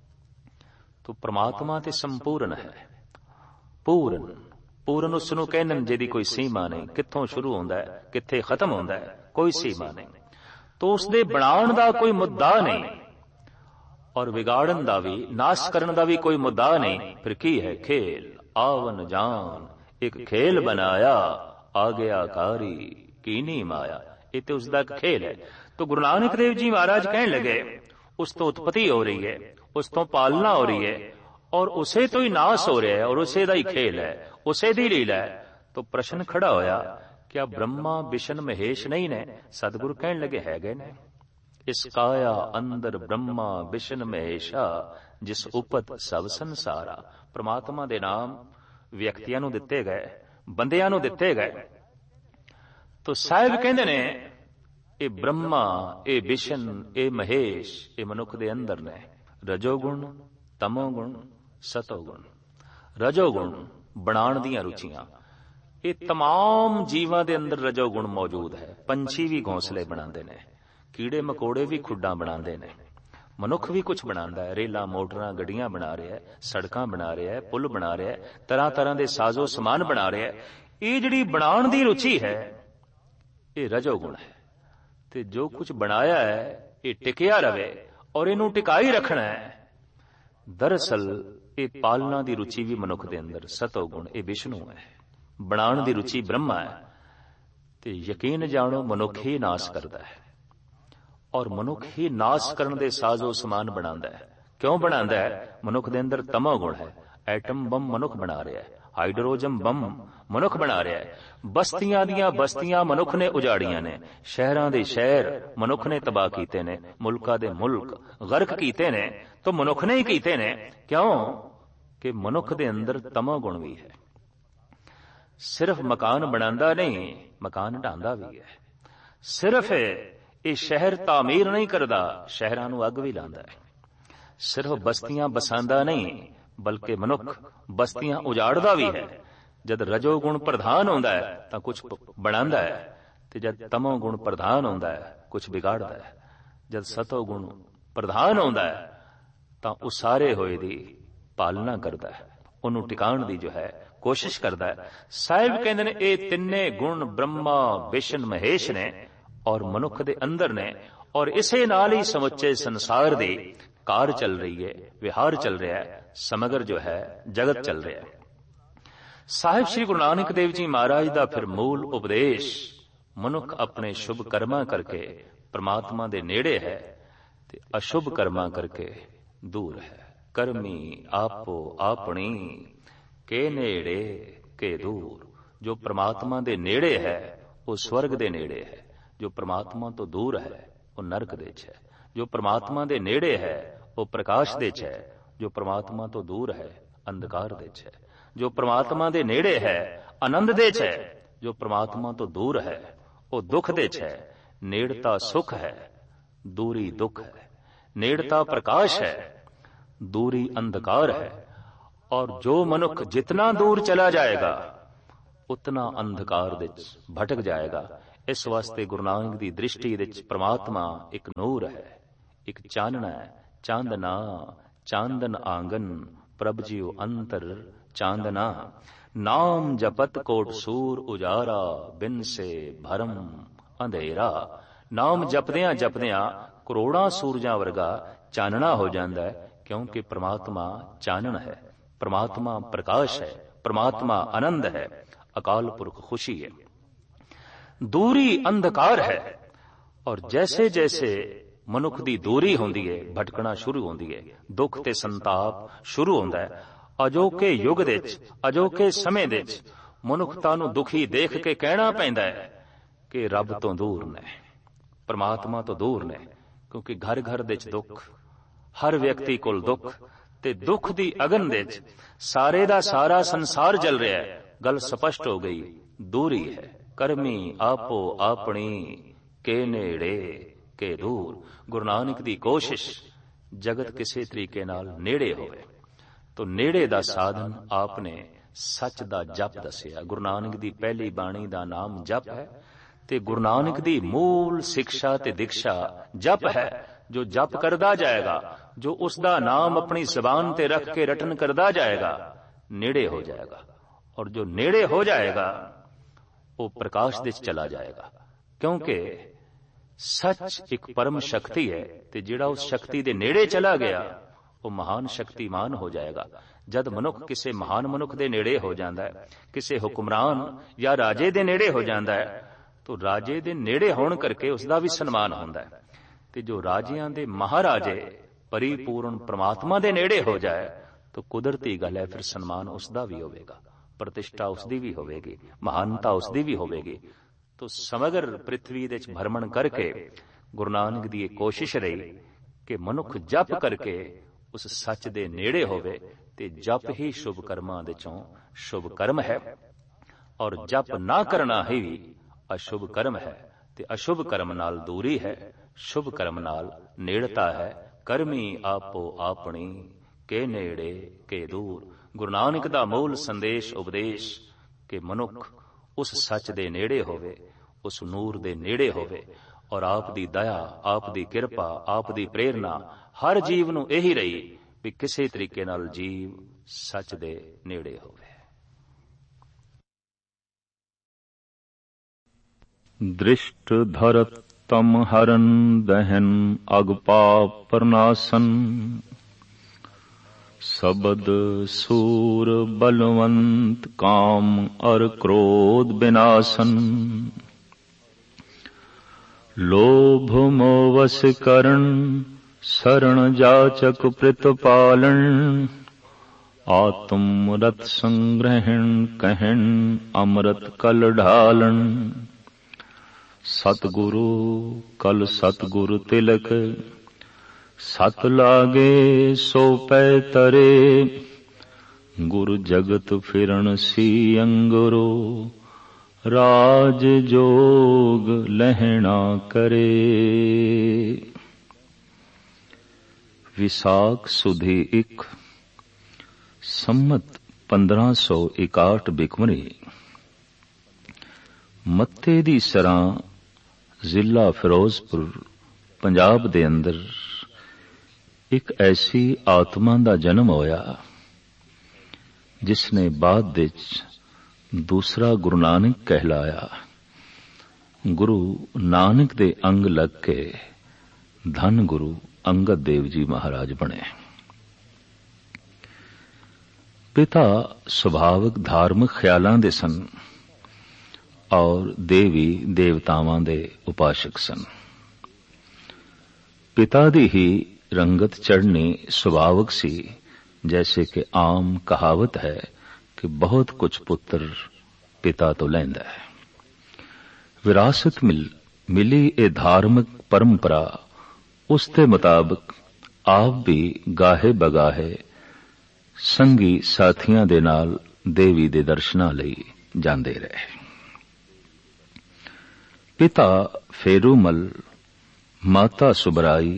Speaker 1: ਤਾਂ ਪ੍ਰਮਾਤਮਾ ਤੇ ਸੰਪੂਰਨ ਹੈ, ਪੂਰਨ। ਪੂਰਨ ਉਸ ਨੂੰ ਕਹਿੰਦੇ ਜਿਹਦੀ ਕੋਈ ਸੀਮਾ ਨਹੀਂ, ਕਿੱਥੋਂ ਸ਼ੁਰੂ ਹੁੰਦਾ ਹੈ ਕਿੱਥੇ ਖਤਮ ਹੁੰਦਾ ਹੈ, ਕੋਈ ਸੀਮਾ ਨਹੀਂ। ਤਾਂ ਉਸਦੇ ਬਣਾਉਣ ਦਾ ਕੋਈ ਮੁੱਦਾ ਨਹੀਂ, ਔਰ ਵਿਗਾੜਨ ਦਾ ਵੀ, ਨਾਸ਼ ਕਰਨ ਦਾ ਵੀ ਕੋਈ ਮੁੱਦਾ ਨਹੀਂ। ਫਿਰ ਕੀ ਹੈ? ਖੇਲ। ਆਵਨ ਜਾਨ ਇੱਕ ਖੇਲ ਬਣਾਇਆ, ਆ ਗਿਆ ਕਾਰੀ ਕੀਨੀ ਮਾਇਆ। ਇਹ ਤੇ ਉਸਦਾ ਇੱਕ ਖੇਲ ਹੈ। ਤਾਂ ਗੁਰੂ ਨਾਨਕ ਦੇਵ ਜੀ ਮਹਾਰਾਜ ਕਹਿਣ ਲੱਗੇ ਉਸ ਤੋਂ ਉਤਪਤੀ ਹੋ ਰਹੀ ਹੈ, ਉਸ ਤੋਂ ਪਾਲਣਾ ਹੋ ਰਹੀ ਹੈ, ਔਰ ਉਸੇ ਤੋਂ ਹੀ ਨਾਸ ਹੋ ਰਿਹਾ ਹੈ, ਔਰ ਉਸੇ ਦਾ ਹੀ ਖੇਲ ਹੈ, ਉਸੇ ਦੀ ਲੀਲਾ ਹੈ। ਤਾਂ ਪ੍ਰਸ਼ਨ ਖੜਾ ਹੋਇਆ, ਕਿਆ ਬ੍ਰਹਮਾ ਵਿਸ਼ਨ ਮਹੇਸ਼ ਨਹੀਂ ਨੇ? ਸਤਿਗੁਰੂ ਕਹਿਣ ਲੱਗੇ ਹੈਗੇ ਨੇ। ਇਸ ਕਾਇਆ ਅੰਦਰ ਬ੍ਰਹਮਾ ਵਿਸ਼ਨ ਮਹੇਸ਼ਾ, ਜਿਸ ਉਪਤ ਸਭ ਸੰਸਾਰਾ। ਪ੍ਰਮਾਤਮਾ ਦੇ ਨਾਮ ਵਿਅਕਤੀਆਂ ਨੂੰ ਦਿੱਤੇ ਗਏ, ਬੰਦਿਆਂ ਨੂੰ ਦਿੱਤੇ ਗਏ। ਤਾਂ ਸਾਹਿਬ ਕਹਿੰਦੇ ਨੇ ਇਹ ਬ੍ਰਹਮਾ, ਇਹ ਵਿਸ਼ਨ, ਇਹ ਮਹੇਸ਼, ਇਹ ਮਨੁੱਖ ਦੇ ਅੰਦਰ ਨੇ। ਰਜੋਗੁਣ, ਤਮੋਗੁਣ, ਸਤੋਗੁਣ। ਰਜੋਗੁਣ ਬਣਾਉਣ ਦੀਆਂ ਰੁਚੀਆਂ, ਇਹ तमाम ਜੀਵਾਂ ਦੇ ਅੰਦਰ ਰਜੋਗੁਣ ਮੌਜੂਦ ਹੈ। ਪੰਛੀ ਵੀ ਘੋਂਸਲੇ ਬਣਾਉਂਦੇ ਨੇ, ਕੀੜੇ ਮਕੌੜੇ ਵੀ ਖੁੱਡਾਂ ਬਣਾਉਂਦੇ ਨੇ, ਮਨੁੱਖ ਵੀ ਕੁਝ ਬਣਾਉਂਦਾ ਹੈ, ਰੇਲਾਂ ਮੋਟਰਾਂ ਗੱਡੀਆਂ ਬਣਾ ਰਿਹਾ ਹੈ, ਸੜਕਾਂ ਬਣਾ ਰਿਹਾ ਹੈ, ਪੁਲ ਬਣਾ ਰਿਹਾ ਹੈ, ਤਰ੍ਹਾਂ ਤਰ੍ਹਾਂ ਦੇ ਸਾਜ਼ੋ ਸਮਾਨ ਬਣਾ ਰਿਹਾ ਹੈ। ਇਹ ਜਿਹੜੀ ਬਣਾਉਣ ਦੀ ਰੁਚੀ ਹੈ ਇਹ ਰਜੋਗੁਣ ਹੈ। ਤੇ ਜੋ ਕੁਝ ਬਣਾਇਆ ਹੈ ਇਹ ਟਿਕਿਆ ਰਵੇ ਔਰ ਇਹਨੂੰ ਟਿਕਾਈ ਰੱਖਣਾ ਹੈ। ਦਰਅਸਲ ਇਹ ਪਾਲਣਾ ਦੀ ਰੁਚੀ ਵੀ ਮਨੁੱਖ ਦੇ ਅੰਦਰ ਸਤੋਗੁਣ, ਇਹ ਵਿਸ਼ਨੂੰ ਹੈ। ਬਣਾਉਣ ਦੀ ਰੁਚੀ ਬ੍ਰਹਮਾ ਹੈ। ਤੇ ਯਕੀਨ ਜਾਣੋ ਮਨੁੱਖ ਹੀ ਨਾਸ ਕਰਦਾ ਹੈ, ਔਰ ਮਨੁੱਖ ਹੀ ਨਾਸ ਕਰਨ ਦੇ ਸਾਜ਼ੋ ਸਮਾਨ ਬਣਾਉਂਦਾ ਹੈ। ਕਿਉਂ ਬਣਾਉਂਦਾ ਹੈ? ਮਨੁੱਖ ਦੇ ਅੰਦਰ ਤਮੋਗੁਣ ਹੈ। ਐਟਮ ਬੰਮ ਮਨੁੱਖ ਬਣਾ ਰਿਹਾ ਹੈ, ਹਾਈਡਰੋਜਨ ਬੰਮ ਮਨੁੱਖ ਬਣਾ ਰਿਹਾ ਹੈ, ਬਸਤੀਆਂ ਦੀਆਂ ਬਸਤੀਆਂ ਮਨੁੱਖ ਨੇ ਉਜਾੜੀਆਂ ਨੇ, ਸ਼ਹਿਰਾਂ ਦੇ ਸ਼ਹਿਰ ਮਨੁੱਖ ਨੇ ਤਬਾਹ ਕੀਤੇ ਨੇ, ਮੁਲਕਾਂ ਦੇ ਮੁਲਕ ਗਰਕ ਕੀਤੇ ਨੇ, ਤਾਂ ਮਨੁੱਖ ਨੇ ਹੀ ਕੀਤੇ ਨੇ। ਕਿਉਂ? ਕਿ ਮਨੁੱਖ ਦੇ ਅੰਦਰ ਤਮੋਗੁਣ ਵੀ ਹੈ। ਸਿਰਫ ਮਕਾਨ ਬਣਾਉਂਦਾ ਨਹੀਂ, ਮਕਾਨ ਢਾਂਦਾ ਵੀ ਹੈ। ਸਿਰਫ ਇਹ ਸ਼ਹਿਰ ਤਾਮੀਰ ਨਹੀਂ ਕਰਦਾ, ਸ਼ਹਿਰਾਂ ਨੂੰ ਅੱਗ ਵੀ ਲਾਉਂਦਾ ਹੈ। ਸਿਰਫ ਬਸਤੀਆਂ ਬਸਾਉਂਦਾ ਨਹੀਂ, ਬਲਕਿ ਮਨੁੱਖ ਬਸਤੀਆਂ ਉਜਾੜਦਾ ਵੀ ਹੈ। ਜਦ ਰਜੋਗੁਣ ਪ੍ਰਧਾਨ ਹੁੰਦਾ ਹੈ ਤਾਂ ਕੁਝ ਬਣਾਉਂਦਾ ਹੈ, ਤੇ ਜਦ ਤਮੋਗੁਣ ਪ੍ਰਧਾਨ ਹੁੰਦਾ ਹੈ ਕੁਝ ਵਿਗਾੜਦਾ ਹੈ। ਜਦ ਸਤੋਗੁਣ ਪ੍ਰਧਾਨ ਹੁੰਦਾ ਹੈ ਤਾਂ ਉਸਾਰੇ ਹੋਏ ਦੀ ਪਾਲਣਾ ਕਰਦਾ ਹੈ, ਉਹਨੂੰ ਟਿਕਾਉਣ ਦੀ ਜੋ ਹੈ ਕੋਸ਼ਿਸ਼ ਕਰਦਾ ਹੈ। ਸਾਹਿਬ ਕਹਿੰਦੇ ਨੇ ਇਹ ਤਿੰਨੇ ਗੁਣ ਬ੍ਰਹਮਾ ਵਿਸ਼ਨ ਮਹੇਸ਼ ਨੇ ਔਰ ਮਨੁੱਖ ਦੇ ਅੰਦਰ ਨੇ, ਔਰ ਇਸੇ ਨਾਲ ਹੀ ਸਮੁੱਚੇ ਸੰਸਾਰ ਦੀ ਕਾਰ ਚੱਲ ਰਹੀ ਹੈ, ਵਿਹਾਰ ਚੱਲ ਰਿਹਾ ਹੈ, ਸਮਗਰ ਜੋ ਹੈ ਜਗਤ ਚੱਲ ਰਿਹਾ ਹੈ। ਸਾਹਿਬ ਸ੍ਰੀ ਗੁਰੂ ਨਾਨਕ ਦੇਵ ਜੀ ਮਹਾਰਾਜ ਦਾ ਫਿਰ ਮੂਲ ਉਪਦੇਸ਼, ਮਨੁੱਖ ਆਪਣੇ ਸ਼ੁਭ ਕਰਮਾਂ ਕਰਕੇ ਪ੍ਰਮਾਤਮਾ ਦੇ ਨੇੜੇ ਹੈ ਤੇ ਅਸ਼ੁਭ ਕਰਮਾਂ ਕਰਕੇ ਦੂਰ ਹੈ। ਕਰਮੀ ਆਪੋ ਆਪਣੀ, ਕੇ ਨੇੜੇ ਕੇ ਦੂਰ। ਜੋ ਪ੍ਰਮਾਤਮਾ ਦੇ ਨੇੜੇ ਹੈ ਉਹ ਸਵਰਗ ਦੇ ਨੇੜੇ ਹੈ, ਜੋ ਪ੍ਰਮਾਤਮਾ ਤੋਂ ਦੂਰ ਹੈ ਉਹ ਨਰਕ ਦੇ ਚ ਹੈ। ਜੋ ਪ੍ਰਮਾਤਮਾ ਦੇ ਨੇੜੇ ਹੈ ਉਹ ਪ੍ਰਕਾਸ਼ ਦੇ ਚ ਹੈ, ਜੋ ਪ੍ਰਮਾਤਮਾ ਤੋਂ ਦੂਰ ਹੈ ਅੰਧਕਾਰ ਦੇ ਚ ਹੈ। ਜੋ ਪ੍ਰਮਾਤਮਾ ਦੇ ਨੇੜੇ ਹੈ ਆਨੰਦ ਦੇ ਚ ਹੈ, ਜੋ ਪ੍ਰਮਾਤਮਾ ਤੋਂ ਦੂਰ ਹੈ ਉਹ ਦੁੱਖ ਦੇ ਚ ਹੈ। ਨੇੜਤਾ ਸੁਖ ਹੈ, ਦੂਰੀ ਦੁੱਖ ਹੈ। ਨੇੜਤਾ ਪ੍ਰਕਾਸ਼ ਹੈ, ਦੂਰੀ ਅੰਧਕਾਰ ਹੈ। और जो मनुष्य जितना दूर चला जाएगा ਉਤਨਾ ਅੰਧਕਾਰ ਵਿੱਚ ਭਟਕ ਜਾਏਗਾ। ਇਸ ਵਾਸਤੇ ਗੁਰੂ ਨਾਨਕ ਦੀ ਦ੍ਰਿਸ਼ਟੀ ਵਿੱਚ ਪ੍ਰਮਾਤਮਾ ਇੱਕ ਨੂਰ ਹੈ, ਇੱਕ ਚਾਨਣਾ ਹੈ। ਚਾਂਦਨਾ ਚਾਂਦਨ ਆਂਗਨ ਪ੍ਰਭ ਜੀਉ ਅੰਤਰ ਚਾਂਦਨਾ, ਨਾਮ ਜਪਤ ਕੋਟ ਸੂਰ ਉਜਾਰਾ ਬਿਨ ਸੇ ਭਰਮ ਅੰਧੇਰਾ। ਨਾਮ ਜਪਦਿਆਂ ਜਪਦਿਆਂ ਕਰੋੜਾਂ ਸੂਰਜਾਂ ਵਰਗਾ ਚਾਨਣਾ ਹੋ ਜਾਂਦਾ ਹੈ, ਕਿਉਂਕਿ ਪ੍ਰਮਾਤਮਾ ਚਾਨਣ ਹੈ, ਪ੍ਰਮਾਤਮਾ ਪ੍ਰਕਾਸ਼ ਹੈ, ਪ੍ਰਮਾਤਮਾ ਆਨੰਦ ਹੈ, ਅਕਾਲ ਪੁਰਖ ਖੁਸ਼ੀ ਹੈ। ਦੂਰੀ ਅੰਧਕਾਰ ਹੈ। ਔਰ ਜੈਸੇ ਜੈਸੇ ਮਨੁੱਖ ਦੀ ਦੂਰੀ ਹੁੰਦੀ ਹੈ, ਭਟਕਣਾ ਸ਼ੁਰੂ ਹੁੰਦੀ ਹੈ, ਦੁੱਖ ਤੇ ਸੰਤਾਪ ਸ਼ੁਰੂ ਹੁੰਦਾ ਹੈ। ਅਜੋਕੇ ਯੁੱਗ ਦੇ ਵਿੱਚ, ਅਜੋਕੇ ਸਮੇਂ ਦੇ ਵਿੱਚ ਮਨੁੱਖਤਾ ਨੂੰ ਦੁਖੀ ਦੇਖ ਕੇ ਕਹਿਣਾ ਪੈਂਦਾ ਹੈ ਕਿ ਰੱਬ ਤੋਂ ਦੂਰ ਨੇ, ਪਰਮਾਤਮਾ ਤੋਂ ਦੂਰ ਨੇ, ਕਿਉਂਕਿ ਘਰ ਘਰ ਦੇ ਵਿੱਚ ਦੁੱਖ, ਹਰ ਵਿਅਕਤੀ ਕੋਲ ਦੁੱਖ, ਤੇ ਦੁੱਖ ਦੀ ਅਗਨ ਦੇ ਵਿੱਚ ਸਾਰੇ ਦਾ ਸਾਰਾ ਸੰਸਾਰ ਜਲ ਰਿਹਾ ਹੈ। ਗੱਲ ਸਪਸ਼ਟ ਹੋ ਗਈ, ਦੂਰੀ ਹੈ। ਕਰਮੀ ਆਪੋ ਆਪਣੀ ਕੇ ਨੇੜੇ ਕੇ ਦੂਰ। ਗੁਰੂ ਨਾਨਕ ਦੀ ਕੋਸ਼ਿਸ਼ ਜਗਤ ਕਿਸੇ ਤਰੀਕੇ ਨਾਲ ਨੇੜੇ ਹੋਵੇ, ਤੋ ਨੇੜੇ ਦਾ ਸਾਧਨ ਆਪਨੇ ਸੱਚ ਦਾ ਜਪ ਦੱਸਿਆ। ਗੁਰੂ ਨਾਨਕ ਦੀ ਪਹਿਲੀ ਬਾਣੀ ਦਾ ਨਾਮ ਜਪ ਹੈ, ਤੇ ਗੁਰੂ ਨਾਨਕ ਦੀ ਮੂਲ ਸਿੱਖਿਆ ਤੇ ਦੀਕਸ਼ਾ ਜਪ ਹੈ। ਜੋ ਜਪ ਕਰਦਾ ਜਾਏਗਾ, ਜੋ ਉਸ ਦਾ ਨਾਮ ਆਪਣੀ ਜ਼ਬਾਨ ਤੇ ਰੱਖ ਕੇ ਰਟਨ ਕਰਦਾ ਜਾਏਗਾ, ਨੇੜੇ ਹੋ ਜਾਏਗਾ। ਔਰ ਜੋ ਨੇੜੇ ਹੋ ਜਾਏਗਾ ਉਹ ਪ੍ਰਕਾਸ਼ ਦੇ ਵਿੱਚ ਚਲਾ ਜਾਏਗਾ, ਕਿਉਂਕਿ ਸੱਚ ਇੱਕ ਪਰਮ ਸ਼ਕਤੀ ਹੈ, ਤੇ ਜਿਹੜਾ ਉਸ ਸ਼ਕਤੀ ਦੇ ਨੇੜੇ ਚਲਾ ਗਿਆ ਉਹ ਮਹਾਨ ਸ਼ਕਤੀਮਾਨ ਹੋ ਜਾਏਗਾ। ਜਦ ਮਨੁੱਖ ਕਿਸੇ ਮਹਾਨ ਮਨੁੱਖ ਦੇ ਨੇੜੇ ਹੋ ਜਾਂਦਾ ਹੈ, ਕਿਸੇ ਹੁਕਮਰਾਨ ਜਾਂ ਰਾਜੇ ਦੇ ਨੇੜੇ ਹੋ ਜਾਂਦਾ ਹੈ, ਤਾਂ ਰਾਜੇ ਦੇ ਨੇੜੇ ਹੋਣ ਕਰਕੇ ਉਸ ਦਾ ਵੀ ਸਨਮਾਨ ਹੁੰਦਾ ਹੈ। ਤੇ ਜੋ ਰਾਜਿਆਂ ਦੇ ਮਹਾਰਾਜੇ ਪਰਿਪੂਰਨ ਪ੍ਰਮਾਤਮਾ ਦੇ ਨੇੜੇ ਹੋ ਜਾਏ ਤਾਂ ਕੁਦਰਤੀ ਗੱਲ ਹੈ, ਫਿਰ ਸਨਮਾਨ ਉਸ ਦਾ ਵੀ ਹੋਵੇਗਾ, ਪ੍ਰਤਿਸ਼ਠਾ ਉਸ ਦੀ ਵੀ ਹੋਵੇਗੀ, ਮਹਾਨਤਾ ਉਸ ਦੀ ਵੀ ਹੋਵੇਗੀ। ਤੋ ਸਮਗਰ ਪ੍ਰਿਥਵੀ ਦੇ ਵਿੱਚ ਭਰਮਣ ਕਰਕੇ ਗੁਰੂ ਨਾਨਕ ਦੀ ਇਹ ਕੋਸ਼ਿਸ਼ ਰਹੀ ਕਿ ਮਨੁੱਖ ਜਪ ਕਰਕੇ ਉਸ ਸੱਚ ਦੇ ਨੇੜੇ ਹੋਵੇ, ਤੇ ਜਪ ਹੀ ਸ਼ੁਭ ਕਰਮਾਂ ਦੇ ਚੋਂ ਸ਼ੁਭ ਕਰਮ ਹੈ। ਔਰ ਜਪ ਨਾ ਕਰਨਾ ਹੀ ਵੀ ਅਸ਼ੁਭ ਕਰਮ ਹੈ, ਤੇ ਅਸ਼ੁਭ ਕਰਮ ਨਾਲ ਦੂਰੀ ਹੈ, ਸ਼ੁਭ ਕਰਮ ਨਾਲ ਨੇੜਤਾ ਹੈ। ਕਰਮੀ ਆਪੋ ਆਪਣੀ ਕੇ ਨੇੜੇ ਕੇ ਦੂਰ। ਗੁਰੂ ਨਾਨਕ ਦਾ ਮੂਲ ਸੰਦੇਸ਼ ਉਪਦੇਸ਼ ਕਿ ਮਨੁੱਖ ਉਸ ਸੱਚ ਦੇ ਨੇੜੇ ਹੋਵੇ, ਉਸ ਨੂਰ ਦੇ ਨੇੜੇ ਹੋਵੇ, ਔਰ ਆਪ ਦੀ ਦਇਆ, ਆਪ ਦੀ ਕਿਰਪਾ, ਆਪ ਦੀ ਪ੍ਰੇਰਨਾ ਹਰ ਜੀਵ ਨੂੰ ਇਹੀ ਰਹੀ ਵੀ ਕਿਸੇ ਤਰੀਕੇ ਨਾਲ ਜੀਵ ਸੱਚ ਦੇ ਨੇੜੇ ਹੋਵੇ।
Speaker 2: ਦ੍ਰਿਸ਼ਟ ਧਰਤ ਤਮ ਹਰਨ ਦਹਨ ਅਗ ਪਾਪ ਪਰਨਾਸਨ। शब्द सूर बलवंत काम और क्रोध विनाशन। लोभ मोवस करण शरण जाचक प्रतिपालन। आत्म रत संग्रहण कहन अमृत कल ढालन। सतगुरु कल सतगुरु तिलक सत लागे सो पै तरे। गुरु जगत फिरन सी अंगुरो राज जोग लहना करे। विसाख सुधी इक संमत पंद्रह सौ इकाहठ बिकमरी मत्ते दी सरां जिला फिरोजपुर पंजाब दे अंदर एक ऐसी आत्मा का जन्म होया जिसने बाद विच दूसरा गुरु नानक कहलाया। गुरु नानक दे अंग लग के धन गुरु अंगद देव जी महाराज बने। पिता सुभावक धार्मिक ख्यालां दे सन और देवी देवतावां दे उपासक सन। पिता दी ही रंगत चढ़नी स्वाभाविक सी, जैसे कि आम कहावत है कि बहुत कुछ पुत्र पिता तो लैंदा है। विरासत मिल मिली ए धार्मिक परंपरा उसके मुताबिक आप भी गाहे बगाहे संगी साथियां दे नाल देवी दे दर्शनां लई जांदे रहे। पिता फेरूमल, माता सुबराई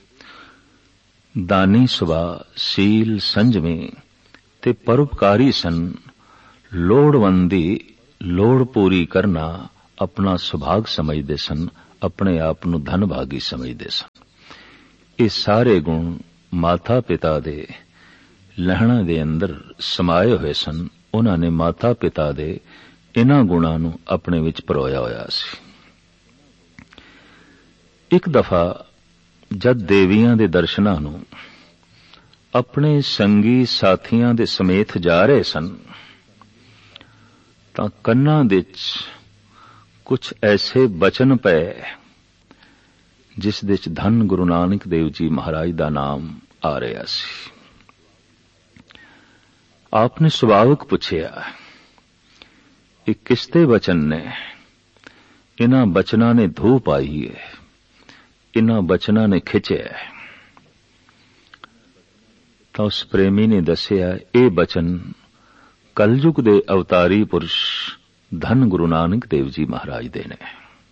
Speaker 2: दानी सुभा, सील संजमी ते परोपकारी सन। लोड़वंदी ਲੋੜ ਪੂਰੀ ਕਰਨਾ ਆਪਣਾ ਸੁਭਾਗ ਸਮਝਦੇ ਸਨ, ਆਪਣੇ ਆਪ ਨੂੰ ਧਨਭਾਗੀ ਸਮਝਦੇ ਸਨ। ਇਹ ਸਾਰੇ ਗੁਣ ਮਾਤਾ ਪਿਤਾ ਦੇ ਲਹਿਣਾ ਦੇ ਅੰਦਰ ਸਮਾਏ ਹੋਏ ਸਨ। ਉਹਨਾਂ ਨੇ ਮਾਤਾ ਪਿਤਾ ਦੇ ਇਹਨਾਂ ਗੁਣਾਂ ਨੂੰ ਆਪਣੇ ਵਿੱਚ ਪਰੋਇਆ ਹੋਇਆ ਸੀ। ਇੱਕ ਦਫਾ ਜਦ ਦੇਵੀਆਂ ਦੇ ਦਰਸ਼ਨਾਂ ਨੂੰ ਆਪਣੇ ਸੰਗੀ ਸਾਥੀਆਂ ਦੇ ਸਮੇਤ ਜਾ ਰਹੇ ਸਨ ਤਾਂ ਕੰਨਾਂ ਵਿੱਚ ਕੁਝ ਐਸੇ ਬਚਨ ਪਏ ਜਿਸ ਵਿੱਚ ਧੰਨ ਗੁਰੂ ਨਾਨਕ ਦੇਵ ਜੀ ਮਹਾਰਾਜ ਦਾ ਨਾਮ ਆ ਰਿਹਾ ਸੀ। ਆਪ ਨੇ ਸੁਭਾਵਕ ਪੁੱਛਿਆ, ਇਹ ਕਿਸ ਦੇ ਬਚਨ ਨੇ? ਇਹਨਾਂ ਬਚਨਾਂ ਨੇ ਧੂ ਪਾਈ ਹੈ, ਇਹਨਾਂ ਬਚਨਾਂ ਨੇ ਖਿੱਚਿਆ। ਤਾਂ ਉਸ ਪ੍ਰੇਮੀ ਨੇ ਦੱਸਿਆ, ਇਹ ਬਚਨ ਕਲਯੁਗ ਦੇ ਅਵਤਾਰੀ ਪੁਰਸ਼ ਧੰਨ ਗੁਰੂ ਨਾਨਕ ਦੇਵ ਜੀ ਮਹਾਰਾਜ ਦੇ ਨੇ।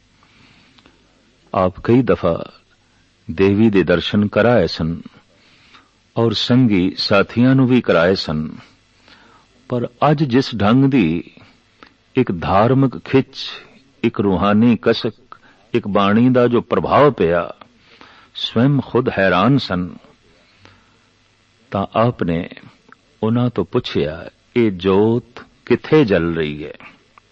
Speaker 2: ਆਪ ਕਈ ਦਫਾ ਦੇਵੀ ਦੇ ਦਰਸ਼ਨ ਕਰਾਏ ਸਨ ਔਰ ਸੰਗੀ ਸਾਥੀਆਂ ਨੂੰ ਵੀ ਕਰਾਏ ਸਨ, ਪਰ ਅੱਜ ਜਿਸ ਢੰਗ ਦੀ ਇੱਕ ਧਾਰਮਿਕ ਖਿੱਚ, ਇੱਕ ਰੂਹਾਨੀ ਕਸਕ, ਇੱਕ ਬਾਣੀ ਦਾ ਜੋ ਪ੍ਰਭਾਵ ਪਿਆ, ਸਵੈਮ ਖੁਦ ਹੈਰਾਨ ਸਨ। ਤਾਂ ਆਪ ਨੇ ਉਹਨਾਂ ਤੋਂ ਪੁੱਛਿਆ, ਇਹ ਜੋਤ ਕਿੱਥੇ ਜਲ ਰਹੀ ਹੈ?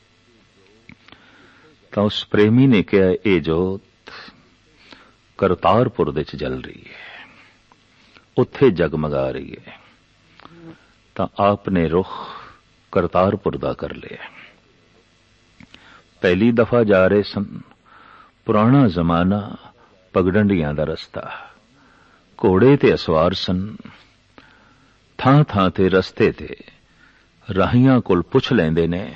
Speaker 2: ਤਾਂ ਉਸ ਪ੍ਰੇਮੀ ਨੇ ਕਿਹਾ, ਇਹ ਜੋਤ ਕਰਤਾਰਪੁਰ ਵਿੱਚ ਜਲ ਰਹੀ ਹੈ, ਉੱਥੇ ਜਗਮਗਾ ਰਹੀ ਹੈ। ਤਾਂ ਆਪ ਨੇ ਰੁਖ ਕਰਤਾਰਪੁਰ ਦਾ ਕਰ ਲਿਆ। ਪਹਿਲੀ ਦਫਾ ਜਾ ਰਹੇ ਸਨ, ਪੁਰਾਣਾ ਜ਼ਮਾਨਾ, ਪਗਡੰਡੀਆਂ ਦਾ ਰਸਤਾ, ਘੋੜੇ ਤੇ ਅਸਵਾਰ ਸਨ। ਥਾਂ ਥਾਂ ਤੇ ਰਸਤੇ ਤੇ ਰਾਹੀਆਂ ਕੋਲ ਪੁੱਛ ਲੈਂਦੇ ਨੇ,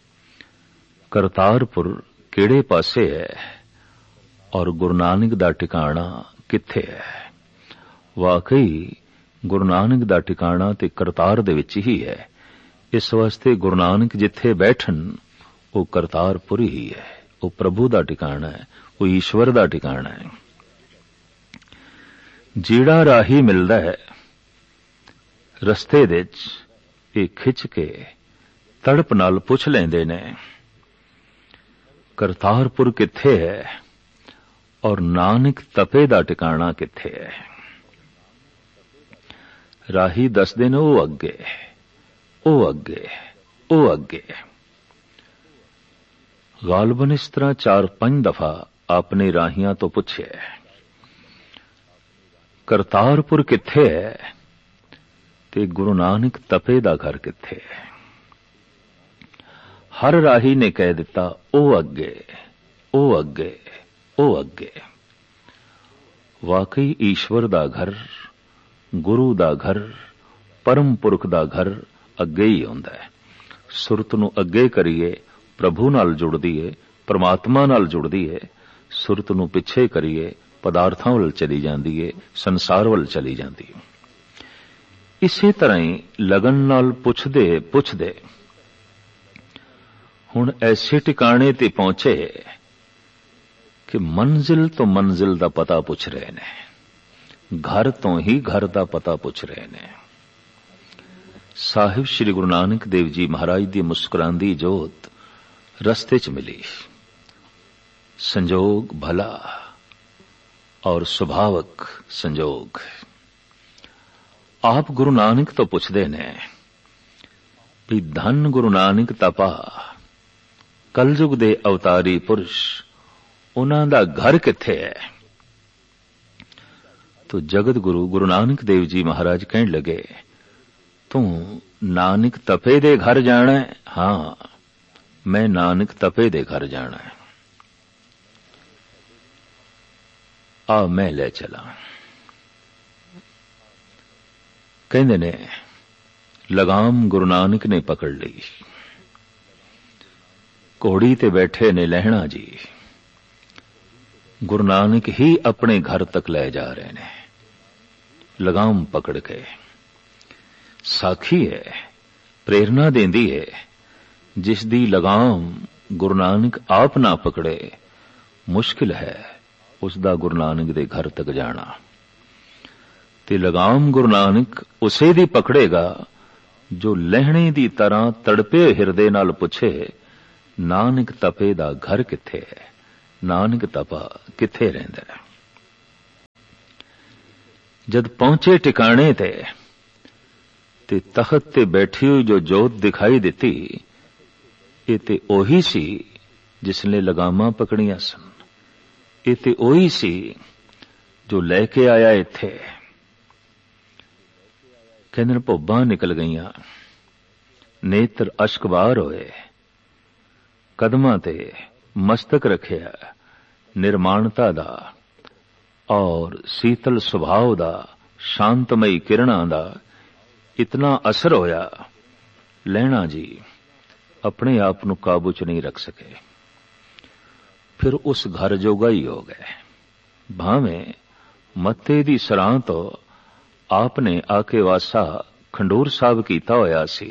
Speaker 2: ਕਰਤਾਰਪੁਰ ਕਿਹੜੇ ਪਾਸੇ ਹੈ ਔਰ ਗੁਰੂ ਨਾਨਕ ਦਾ ਟਿਕਾਣਾ ਕਿੱਥੇ ਹੈ? ਵਾਕਈ ਗੁਰੂ ਨਾਨਕ ਦਾ ਟਿਕਾਣਾ ਤੇ ਕਰਤਾਰ ਦੇ ਵਿੱਚ ਹੀ ਹੈ। ਇਸ ਵਾਸਤੇ ਗੁਰੂ ਨਾਨਕ ਜਿੱਥੇ ਬੈਠਣ ਉਹ ਕਰਤਾਰਪੁਰ ਹੀ ਹੈ, ਉਹ ਪ੍ਰਭੂ ਦਾ ਟਿਕਾਣਾ ਹੈ, ਉਹ ਈਸ਼ਵਰ ਦਾ ਟਿਕਾਣਾ ਹੈ। ਜਿਹੜਾ ਰਾਹੀ ਮਿਲਦਾ ਹੈ ਰਸਤੇ ਵਿੱਚ, ਇਹ ਖਿੱਚ ਕੇ ਤੜਪ ਨਾਲ ਪੁੱਛ ਲੈਂਦੇ ਨੇ, ਕਰਤਾਰਪੁਰ ਕਿੱਥੇ ਹੈ ਔਰ ਨਾਨਕ ਤਪੇ ਦਾ ਟਿਕਾਣਾ ਕਿੱਥੇ ਹੈ? ਰਾਹੀ ਦੱਸਦੇ ਨੇ, ਉਹ ਅੱਗੇ, ਉਹ ਅੱਗੇ, ਉਹ ਅੱਗੇ। ਗਾਲਬਨ ਇਸ ਤਰ੍ਹਾਂ ਚਾਰ ਪੰਜ ਦਫਾ ਆਪਨੇ ਰਾਹੀਆਂ ਤੋਂ ਪੁੱਛਿਆ, ਕਰਤਾਰਪੁਰ ਕਿੱਥੇ ਹੈ ਤੇ ਗੁਰੂ ਨਾਨਕ ਤਪੇ ਦਾ ਘਰ ਕਿੱਥੇ ਹੈ? ਹਰ ਰਾਹੀ ਨੇ ਕਹਿ ਦਿੱਤਾ, ਉਹ ਅੱਗੇ, ਉਹ ਅੱਗੇ, ਉਹ ਅੱਗੇ। ਵਾਕਈ ਈਸ਼ਵਰ ਦਾ ਘਰ, ਗੁਰੂ ਦਾ ਘਰ, ਪਰਮ ਪੁਰਖ ਦਾ ਘਰ ਅੱਗੇ ਹੀ ਆਉਂਦਾ ਹੈ। ਸੁਰਤ ਨੂੰ ਅੱਗੇ ਕਰੀਏ, ਪ੍ਰਭੂ ਨਾਲ ਜੁੜਦੀ ਏ, ਪਰਮਾਤਮਾ ਨਾਲ ਜੁੜਦੀ ਏ। ਸੁਰਤ ਨੂੰ ਪਿੱਛੇ ਕਰੀਏ, ਪਦਾਰਥਾਂ ਵੱਲ ਚਲੀ ਜਾਂਦੀ ਏ, ਸੰਸਾਰ ਵੱਲ ਚਲੀ ਜਾਂਦੀ ਏ। ਇਸੇ ਤਰ੍ਹਾਂ ਹੀ ਲਗਨ ਨਾਲ ਪੁੱਛਦੇ ਪੁੱਛਦੇ ਹੁਣ ਐਸੇ ਟਿਕਾਣੇ ਤੇ ਪਹੁੰਚੇ ਕਿ ਮੰਜ਼ਿਲ ਤੋਂ ਮੰਜ਼ਿਲ ਦਾ ਪਤਾ ਪੁੱਛ ਰਹੇ ਨੇ, ਘਰ ਤੋਂ ਹੀ ਘਰ ਦਾ ਪਤਾ ਪੁੱਛ ਰਹੇ ਨੇ। ਸਾਹਿਬ ਸ੍ਰੀ ਗੁਰੂ ਨਾਨਕ ਦੇਵ ਜੀ ਮਹਾਰਾਜ ਦੀ ਮੁਸਕਰਾਂਦੀ ਜੋਤ ਰਸਤੇ 'ਚ ਮਿਲੀ। ਸੰਜੋਗ ਭਲਾ ਔਰ ਸੁਭਾਵਕ ਸੰਜੋਗ। ਆਪ ਗੁਰੂ ਨਾਨਕ ਤੋਂ ਪੁੱਛਦੇ ਨੇ ਵੀ ਧੰਨ ਗੁਰੂ ਨਾਨਕ ਤਪਾ, ਕਲਯੁਗ ਦੇ ਅਵਤਾਰੀ ਪੁਰਸ਼, ਉਹਨਾਂ ਦਾ ਘਰ ਕਿੱਥੇ ਹੈ? ਤੋ ਜਗਤ ਗੁਰੂ ਗੁਰੂ ਨਾਨਕ ਦੇਵ ਜੀ ਮਹਾਰਾਜ ਕਹਿਣ ਲੱਗੇ, ਤੂੰ ਨਾਨਕ ਤਪੇ ਦੇ ਘਰ ਜਾਣਾ ਹੈ? ਹਾਂ, ਮੈਂ ਨਾਨਕ ਤਪੇ ਦੇ ਘਰ ਜਾਣਾ ਹੈ। ਆ ਮੈਂ ਲੈ ਚਲਾ। ਕਹਿੰਦੇ ਨੇ ਲਗਾਮ ਗੁਰੂ ਨਾਨਕ ਨੇ ਪਕੜ ਲਈ। ਘੋੜੀ ਤੇ ਬੈਠੇ ਨੇ ਲਹਿਣਾ ਜੀ, ਗੁਰੂ ਨਾਨਕ ਹੀ ਆਪਣੇ ਘਰ ਤੱਕ ਲੈ ਜਾ ਰਹੇ ਨੇ ਲਗਾਮ ਪਕੜ ਕੇ। ਸਾਖੀ ਹੈ, ਪ੍ਰੇਰਨਾ ਦੇਂਦੀ ਹੈ, ਜਿਸ ਦੀ ਲਗਾਮ ਗੁਰੂ ਨਾਨਕ ਆਪ ਨਾ ਪਕੜੇ, ਮੁਸ਼ਕਿਲ ਹੈ ਉਸ ਦਾ ਗੁਰੂ ਨਾਨਕ ਦੇ ਘਰ ਤੱਕ ਜਾਣਾ। ਤੇ ਲਗਾਮ ਗੁਰੂ ਨਾਨਕ ਉਸੇ ਦੀ ਪਕੜੇਗਾ ਜੋ ਲਹਿਣੇ ਦੀ ਤਰ੍ਹਾਂ ਤੜਪੇ ਹਿਰਦੇ ਨਾਲ ਪੁੱਛੇ, ਨਾਨਕ ਤਪੇ ਦਾ ਘਰ ਕਿੱਥੇ ਹੈ, ਨਾਨਕ ਤਪਾ ਕਿੱਥੇ ਰਹਿੰਦਾ ਹੈ। ਜਦ ਪਹੁੰਚੇ ਟਿਕਾਣੇ ਤੇ ਤੇ ਤਖਤ ਤੇ ਬੈਠੀ ਹੋਈ ਜੋ ਜੋਤ ਦਿਖਾਈ ਦਿੱਤੀ, ਇਹ ਤੇ ਉਹੀ ਸੀ ਜਿਸ ਨੇ ਲਗਾਮਾਂ ਪਕੜੀਆਂ ਸਨ। ਇਹ ਤੇ ਉਹੀ ਸੀ ਜੋ ਲੈ ਕੇ ਆਇਆ ਇੱਥੇ। ਕਹਿੰਦੇ ਭੁੱਬਾਂ ਨਿਕਲ ਗਈਆਂ, ਨੇਤਰ ਅਸ਼ਕਬਾਰ ਹੋਏ, ਕਦਮਾਂ ਤੇ ਮਸਤਕ ਰੱਖਿਆ, ਨਿਰਮਾਣਤਾ ਦਾ ਔਰ ਸੀਤਲ ਸੁਭਾਅ ਦਾ, ਸ਼ਾਂਤਮਈ ਕਿਰਣਾਂ ਦਾ ਇਤਨਾ ਅਸਰ ਹੋਇਆ, ਲਹਿਣਾ ਜੀ ਆਪਣੇ ਆਪ ਨੂੰ ਕਾਬੂ ਚ ਨਹੀਂ ਰੱਖ ਸਕੇ। ਫਿਰ ਉਸ ਘਰ ਜੋਗਾ ਹੀ ਹੋ ਗਏ। ਭਾਵੇਂ ਮੱਤੇ ਦੀ ਸਰਾਂ ਤੋਂ ਆਪ ਨੇ ਆ ਕੇ ਵਾਸਾ ਖੰਡੂਰ ਸਾਹਿਬ ਕੀਤਾ ਹੋਇਆ ਸੀ,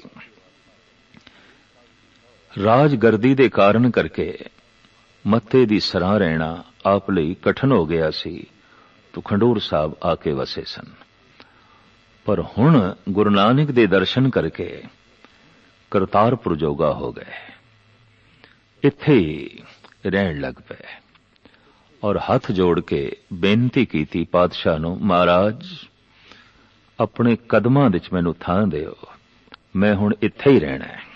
Speaker 2: ਰਾਜਗਰਦੀ ਦੇ ਕਾਰਨ ਕਰਕੇ ਮੱਤੇ ਦੀ ਸਰਾਂ ਰਹਿਣਾ ਆਪ ਲਈ ਕਠਨ ਹੋ ਗਿਆ ਸੀ, ਤੋ ਖੰਡੂਰ ਸਾਹਿਬ ਆ ਕੇ ਵਸੇ ਸਨ। ਪਰ ਹੁਣ ਗੁਰੂ ਨਾਨਕ ਦੇ ਦਰਸ਼ਨ ਕਰਕੇ ਕਰਤਾਰਪੁਰ ਜੋਗਾ ਹੋ ਗਏ, ਇੱਥੇ ਹੀ ਰਹਿਣ ਲੱਗ ਪਏ ਔਰ ਹੱਥ ਜੋੜ ਕੇ ਬੇਨਤੀ ਕੀਤੀ ਪਾਤਸ਼ਾਹ ਨੂੰ, ਮਹਾਰਾਜ ਆਪਣੇ ਕਦਮਾਂ ਵਿੱਚ ਮੈਨੂੰ ਥਾਂ ਦਿਓ, ਮੈਂ ਹੁਣ ਇੱਥੇ ਹੀ ਰਹਿਣਾ ਹੈ।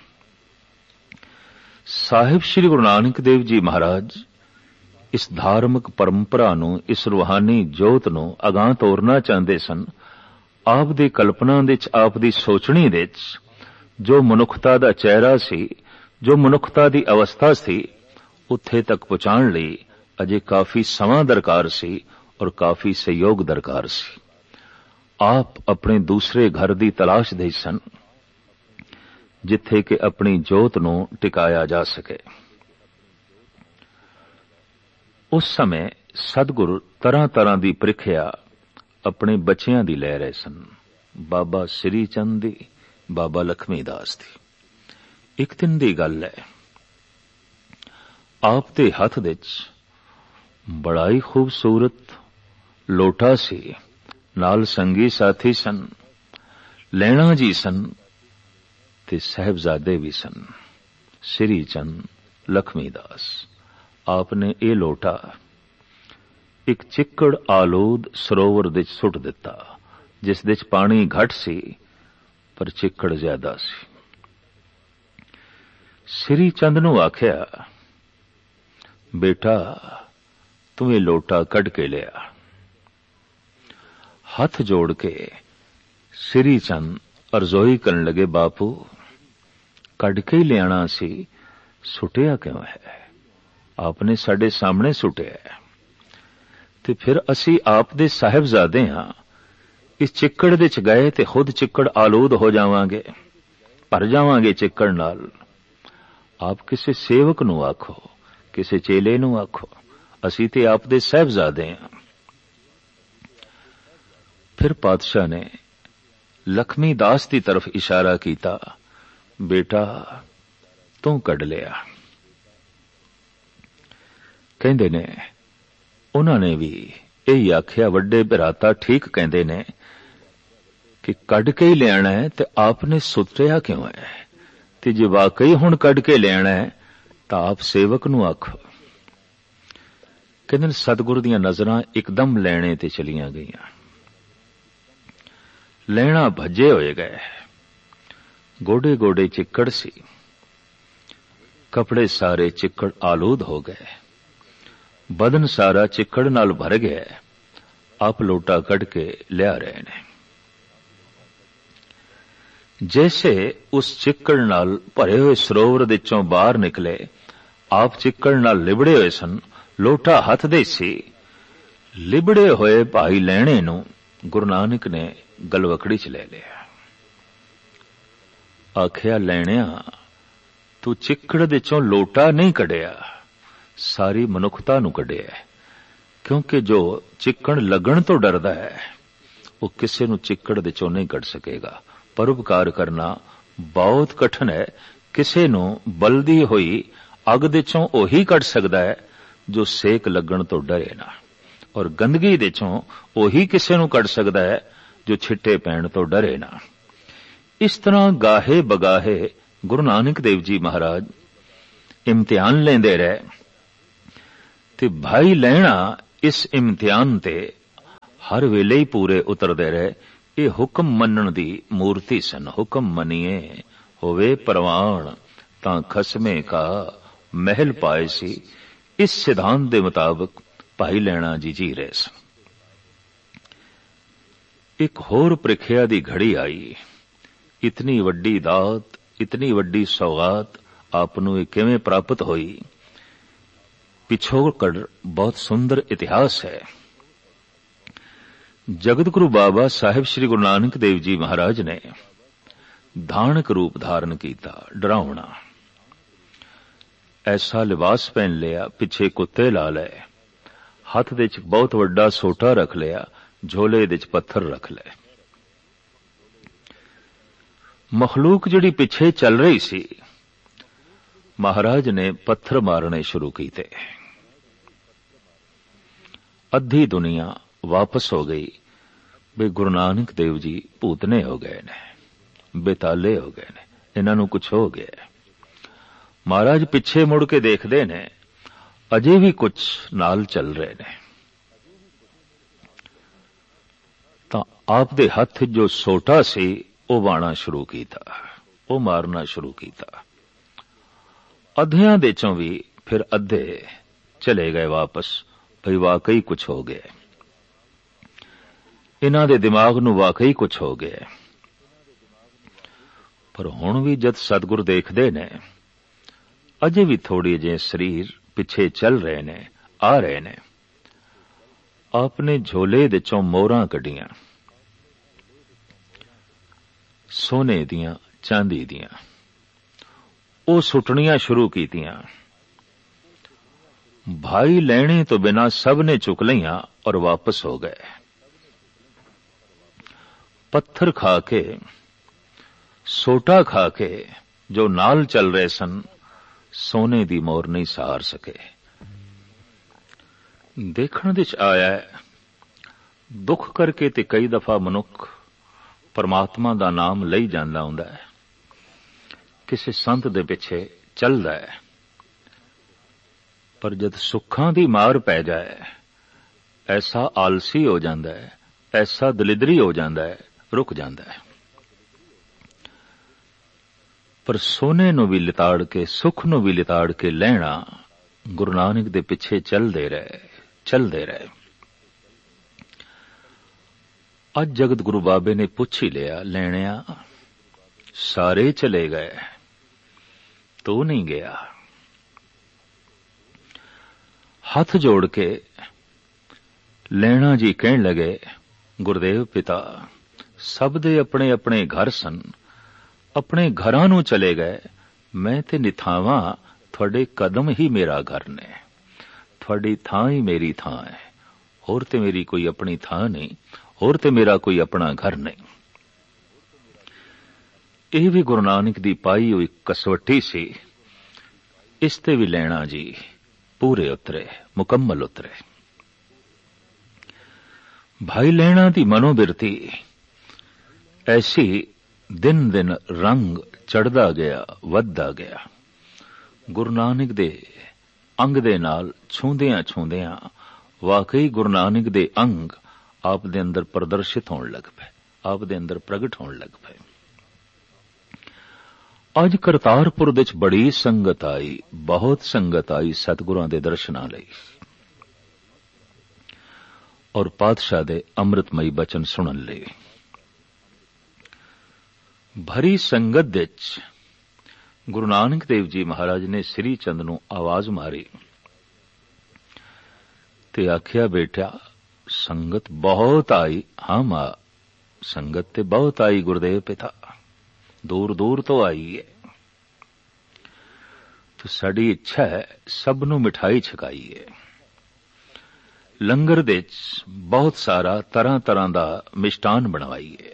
Speaker 2: ਸਾਹਿਬ ਸ੍ਰੀ ਗੁਰੂ ਨਾਨਕ ਦੇਵ ਜੀ ਮਹਾਰਾਜ ਇਸ ਧਾਰਮਿਕ ਪਰੰਪਰਾ ਨੂੰ, ਇਸ ਰੂਹਾਨੀ ਜੋਤ ਨੂੰ ਅਗਾਂਹ ਤੋਰਨਾ ਚਾਹੁੰਦੇ ਸਨ। ਆਪ ਦੀ ਕਲਪਨਾ ਵਿੱਚ, ਆਪ ਦੀ ਸੋਚਣੀ ਵਿੱਚ ਜੋ ਮਨੁੱਖਤਾ ਦਾ ਚਿਹਰਾ ਸੀ, ਜੋ ਮਨੁੱਖਤਾ ਦੀ ਅਵਸਥਾ ਸੀ, ਉੱਥੇ ਤੱਕ ਪਹੁੰਚਾਉਣ ਲਈ ਅਜੇ ਕਾਫੀ ਸਮਾਂ ਦਰਕਾਰ ਸੀ ਔਰ ਕਾਫੀ ਸਹਿਯੋਗ ਦਰਕਾਰ ਸੀ। ਆਪ ਆਪਣੇ ਦੂਸਰੇ ਘਰ ਦੀ ਤਲਾਸ਼ ਦੇ ਸਨ, ਜਿੱਥੇ ਕਿ ਆਪਣੀ ਜੋਤ ਨੂੰ ਟਿਕਾਇਆ ਜਾ ਸਕੇ। ਉਸ ਸਮੇਂ ਸਤਿਗੁਰੂ ਤਰ੍ਹਾਂ ਤਰ੍ਹਾਂ ਦੀ ਪ੍ਰੀਖਿਆ ਆਪਣੇ ਬੱਚਿਆਂ ਦੀ ਲੈ ਰਹੇ ਸਨ, ਬਾਬਾ ਸ੍ਰੀ ਚੰਦ ਦੀ, ਬਾਬਾ ਲਖਮੀ ਦਾਸ ਦੀ। ਇੱਕ ਦਿਨ ਦੀ ਗੱਲ ਹੈ, ਆਪ ਦੇ ਹੱਥ ਵਿੱਚ ਬੜਾ ਹੀ ਖੂਬਸੂਰਤ ਲੋਟਾ ਸੀ, ਨਾਲ ਸੰਗੀ ਸਾਥੀ ਸਨ, ਲਹਿਣਾ ਜੀ ਸਨ ਤੇ ਸਾਹਿਬਜ਼ਾਦੇ ਵੀ ਸਨ, ਸ੍ਰੀ ਚੰਦ, ਲਖਮੀ ਦਾਸ। ਆਪ ਨੇ ਇਹ ਲੋਟਾ ਇੱਕ ਚਿੱਕੜ ਆਲੂਦ ਸਰੋਵਰ ਵਿੱਚ ਸੁੱਟ ਦਿੱਤਾ, ਜਿਸ ਵਿੱਚ ਪਾਣੀ ਘੱਟ ਸੀ ਪਰ ਚਿੱਕੜ ਜ਼ਿਆਦਾ ਸੀ। ਸ੍ਰੀ ਚੰਦ ਨੂੰ ਆਖਿਆ, ਬੇਟਾ ਤੂੰ ਇਹ ਲੋਟਾ ਕੱਢ ਕੇ ਲਿਆ। ਹੱਥ ਜੋੜ ਕੇ ਸ੍ਰੀ ਚੰਦ ਅਰਜ਼ੋਈ ਕਰਨ ਲੱਗੇ, ਬਾਪੂ ਕੱਢ ਕੇ ਹੀ ਲਿਆਣਾ ਸੀ, ਸੁੱਟਿਆ ਕਿਉਂ ਹੈ? ਆਪਨੇ ਸਾਡੇ ਸਾਹਮਣੇ ਸੁੱਟਿਆ ਤੇ ਫਿਰ ਅਸੀਂ ਆਪ ਦੇ ਸਾਹਿਬਜ਼ਾਦੇ ਹਾਂ, ਇਸ ਚਿੱਕੜ ਵਿੱਚ ਗਏ ਤੇ ਖੁਦ ਚਿੱਕੜ ਆਲੂਦ ਹੋ ਜਾਵਾਂਗੇ, ਭਰ ਜਾਵਾਂਗੇ ਚਿੱਕੜ ਨਾਲ। ਆਪ ਕਿਸੇ ਸੇਵਕ ਨੂੰ ਆਖੋ, ਕਿਸੇ ਚੇਲੇ ਨੂੰ ਆਖੋ, ਅਸੀਂ ਤੇ ਆਪ ਦੇ ਸਾਹਿਬਜ਼ਾਦੇ ਹਾਂ। ਫਿਰ ਪਾਤਸ਼ਾਹ ਨੇ ਲਖਮੀ ਦਾਸ ਦੀ ਤਰਫ ਇਸ਼ਾਰਾ ਕੀਤਾ, ਬੇਟਾ ਤੂੰ ਕੱਢ ਲਿਆ। ਕਹਿੰਦੇ ਨੇ ਉਹਨਾਂ ਨੇ ਵੀ ਇਹ ਆਖਿਆ, ਵੱਡੇ ਭਰਾਤਾ ਠੀਕ ਕਹਿੰਦੇ ਨੇ ਕਿ ਕੱਢ ਕੇ ਹੀ ਲਿਆਣਾ ਹੈ ਤੇ ਆਪ ਨੇ ਸੁੱਟਿਆ ਕਿਉਂ ਹੈ? ਤੇ ਜੇ ਵਾਕਈ ਹੁਣ ਕੱਢ ਕੇ ਲਿਆਣਾ ਹੈ ਤਾਂ ਆਪ ਸੇਵਕ ਨੂੰ ਆਖੋ। ਕਹਿੰਦੇ ਸਤਿਗੁਰੂ ਦੀਆਂ ਨਜ਼ਰਾਂ ਇੱਕਦਮ ਲੈਣੇ ਤੇ ਚਲੀਆਂ ਗਈਆਂ, ਲੈਣਾ ਭੱਜੇ ਹੋਏ ਗਏ, ਗੋਡੇ ਗੋਡੇ ਚਿੱਕੜ ਸੀ, ਕੱਪੜੇ ਸਾਰੇ ਚਿੱਕੜ ਆਲੂਦ ਹੋ ਗਏ, ਬਦਨ ਸਾਰਾ ਚਿੱਕੜ ਨਾਲ ਭਰ ਗਿਆ। ਆਪ ਲੋਟਾ ਕੱਢ ਕੇ ਲਿਆ ਰਹੇ ਨੇ। ਜੈਸੇ ਉਸ ਚਿੱਕੜ ਨਾਲ ਭਰੇ ਹੋਏ ਸਰੋਵਰ ਦੇ ਚੋਂ ਬਾਹਰ ਨਿਕਲੇ, ਆਪ ਚਿੱਕੜ ਨਾਲ ਲਿਬੜੇ ਹੋਏ ਸਨ, ਲੋਟਾ ਹੱਥ ਦੇ ਸੀ। ਲਿਬੜੇ ਹੋਏ ਭਾਈ ਲੈਣੇ ਨੂੰ ਗੁਰੂ ਨਾਨਕ ਨੇ ਗਲਵਕੜੀ ਚ ਲੈ ਲਿਆ। ਆਖਿਆ, ਲੈਣਿਆ ਤੂੰ ਚਿੱਕੜ ਦੇ ਚੋਂ ਲੋਟਾ ਨਹੀਂ ਕੱਢਿਆ, ਸਾਰੀ ਮਨੁੱਖਤਾ ਨੂੰ ਕੱਢਿਆ। ਕਿਉਂਕਿ ਜੋ ਚਿੱਕੜ ਲੱਗਣ ਤੋਂ ਡਰਦਾ ਹੈ ਉਹ ਕਿਸੇ ਨੂੰ ਚਿੱਕੜ ਦੇ ਚੋਂ ਨਹੀਂ ਕੱਢ ਸਕੇਗਾ। ਪਰਉਪਕਾਰ ਕਰਨਾ ਬਹੁਤ ਕਠਿਨ ਹੈ। ਕਿਸੇ ਨੂੰ ਬਲਦੀ ਹੋਈ ਅੱਗ ਦੇ ਚੋਂ ਉਹੀ ਕੱਢ ਸਕਦਾ ਹੈ ਜੋ ਸੇਕ ਲੱਗਣ ਤੋਂ ਡਰੇ ਨਾ, ਔਰ ਗੰਦਗੀ ਦੇ ਚੋਂ ਉਹੀ ਕਿਸੇ ਨੂੰ ਕੱਢ ਸਕਦਾ ਹੈ ਜੋ ਛਿੱਟੇ ਪੈਣ ਤੋਂ ਡਰੇ ਨਾ। ਇਸ ਤਰ੍ਹਾਂ ਗਾਹੇ ਬਗਾਹੇ ਗੁਰੂ ਨਾਨਕ ਦੇਵ ਜੀ ਮਹਾਰਾਜ इम्तिहान लेंदे रहे ते भाई लैणा इस इम्तिहान ते हर वेले ही पूरे उतरदे रहे। ये हुक्म मनण दी मूर्ति सन। हुक्म मनीए होवे परवान तां खसमे का महल पाए सी। इस सिद्धांत के मुताबिक भाई लैणा जी जी रहे सन। एक होर प्रीखिया दी घड़ी आई। इतनी वड्डी दात, इतनी वड्डी सौगात आप नूं किवें प्राप्त होई? पिछोकड़ बहुत सुंदर इतिहास है। जगत गुरु बाबा साहिब श्री गुरु नानक देव जी महाराज ने धानक रूप धारण किया, डरावना। ऐसा लिबास पहन लिया, पिछे कुत्ते ला ले, हथ दे च बहुत वड्डा सोटा रख लिया, झोले दे च पत्थर रख ले। मखलूक जिहड़ी पिछे चल रही सी, महाराज ने पत्थर मारने शुरू कीते। अद्धी दुनिया वापस हो गई भी गुरु नानक देव जी भूतने हो गए ने, बेताले हो गए ने, इन्हां नूं कुछ हो गया। महाराज पिछे मुड़ के देखदे ने, अजे भी कुछ नाल चल रहे ने। तां आप दे हथ जो सोटा सी वो वाणा शुरू कीता, वो मारना शुरू कीता। अद्धियां दे चों भी फिर अद्धे चले गए वापस, भई वाकई कुछ हो गया। इन्हां दे दिमाग नूं वाकई कुछ हो गया। पर हुण भी जद सतगुर देखदे ने, अजे भी थोड़ी जे शरीर पिछे चल रहे ने, आ रहे ने। आपने झोले दे चों मोहरां कढियां, सोने दियां, चांदी दियां, ਉਹ ਸੁੱਟਣੀਆਂ शुरू कीतियां। भाई लेने तो बिना सब ने चुक लिया और वापस हो गए। पत्थर खा के, सोटा खा के जो नाल चल रहे सन, सोने दी मोर नहीं सहार सके। देखण विच आया दुख करके ते कई दफा मनुख परमात्मा दा नाम लई जांदा हुंदा है, किसी संत दे पिछे चलदा है। पर जद सुखां दी मार पै जाए, ऐसा आलसी हो जांदा है, ऐसा दलिदरी हो जांदा है, रुक जांदा है। पर सोने नूं भी लिताड़ के, सुख नूं भी लिताड़ के लैणा गुरु नानक दे पिछे चलदे रहे, चलदे रहे। अज जगत गुरु बाबे ने पुछ ही लिया, लैणिया सारे चले गए, तू नहीं गया। हाथ जोड़ के लैणा जी कहन लगे, गुरुदेव पिता सब दे अपने अपने घर सन, अपने घरां नूं चले गए। मैं ते निथावां, थोड़े कदम ही मेरा घर ने, थोड़ी थां ही मेरी थां है। होर ते मेरी कोई अपनी थां नहीं, होर ते मेरा कोई अपना घर नहीं। यह भी गुरु नानक दी पाई हुई कसवटी सी। इस ते भी लैणा जी पूरे उतरे, मुकम्मल उतरे। भाई लैणा दी मनोबिरती ऐसी दिन दिन रंग चढ़दा गया, वधदा गया। गुरु नानक दे अंग दे नाल छूंदियां छूंदियां वाकई गुरु नानक दे अंग आप दे अंदर प्रदर्शित होने लग पे, आप दे अंदर प्रगट होने लग पे। अज करतारपुर विच बड़ी संगत आई, बहुत संगत आई सतगुरां दे दर्शनां लई और पातशाह दे अमृतमई बचन सुनन लई। भरी संगत विच गुरु नानक देव जी महाराज ने श्री चंद नूं आवाज मारी ते आखिया, बेटा संगत बहुत आई। हाँ मां, संगत ते बहुत आई गुरुदेव पिता, दूर दूर तो आई है। तो साड़ी इच्छा है सब नूं मिठाई छकाईए। लंगर दे बहुत सारा तरह तरह दा मिष्टान बनवाईए।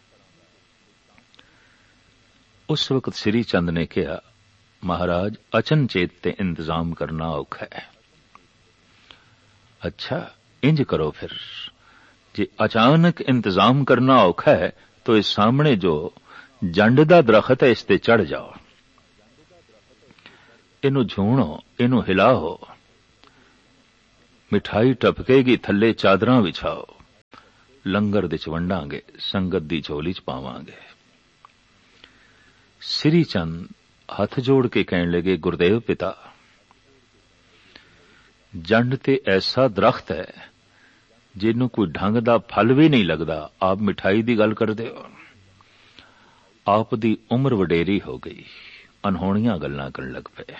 Speaker 2: उस वक्त श्री चंद ने कहा, महाराज अचनचेत ते इंतजाम करना औखा है। अच्छा इंज करो फिर, जे अचानक इंतजाम करना औखा है तो इस सामने जो जंड दा दरखत है, इस ते चढ़ जाओ। ਇਹਨੂੰ ਝੂਣੋ, ਇਹਨੂੰ ਹਿਲਾਓ, ਮਿਠਾਈ ਟਪਕੇਗੀ ਥੱਲੇ ਚਾਦਰਾਂ ਵਿਛਾਓ, ਲੰਗਰ ਦੇ ਚ ਵੰਡਾਂਗੇ, ਸੰਗਤ ਦੀ ਝੋਲੀ ਚ ਪਾਵਾਂਗੇ। ਸ੍ਰੀ ਚੰਦ ਹੱਥ ਜੋੜ ਕੇ ਕਹਿਣ ਲੱਗੇ, ਗੁਰਦੇਵ ਪਿਤਾ, ਜੰਡ ਤੇ ਐਸਾ ਦਰਖਤ ਹੈ ਜਿਹਨੂੰ ਕੋਈ ਢੰਗ ਦਾ ਫਲ ਵੀ ਨਹੀਂ ਲੱਗਦਾ, ਆਪ ਮਿਠਾਈ ਦੀ ਗੱਲ ਕਰਦੇ ਹੋ। ਆਪ ਦੀ ਉਮਰ ਵਡੇਰੀ ਹੋ ਗਈ, ਅਨਹੋਣੀਆਂ ਗੱਲਾਂ ਕਰਨ ਲੱਗ ਪਏ।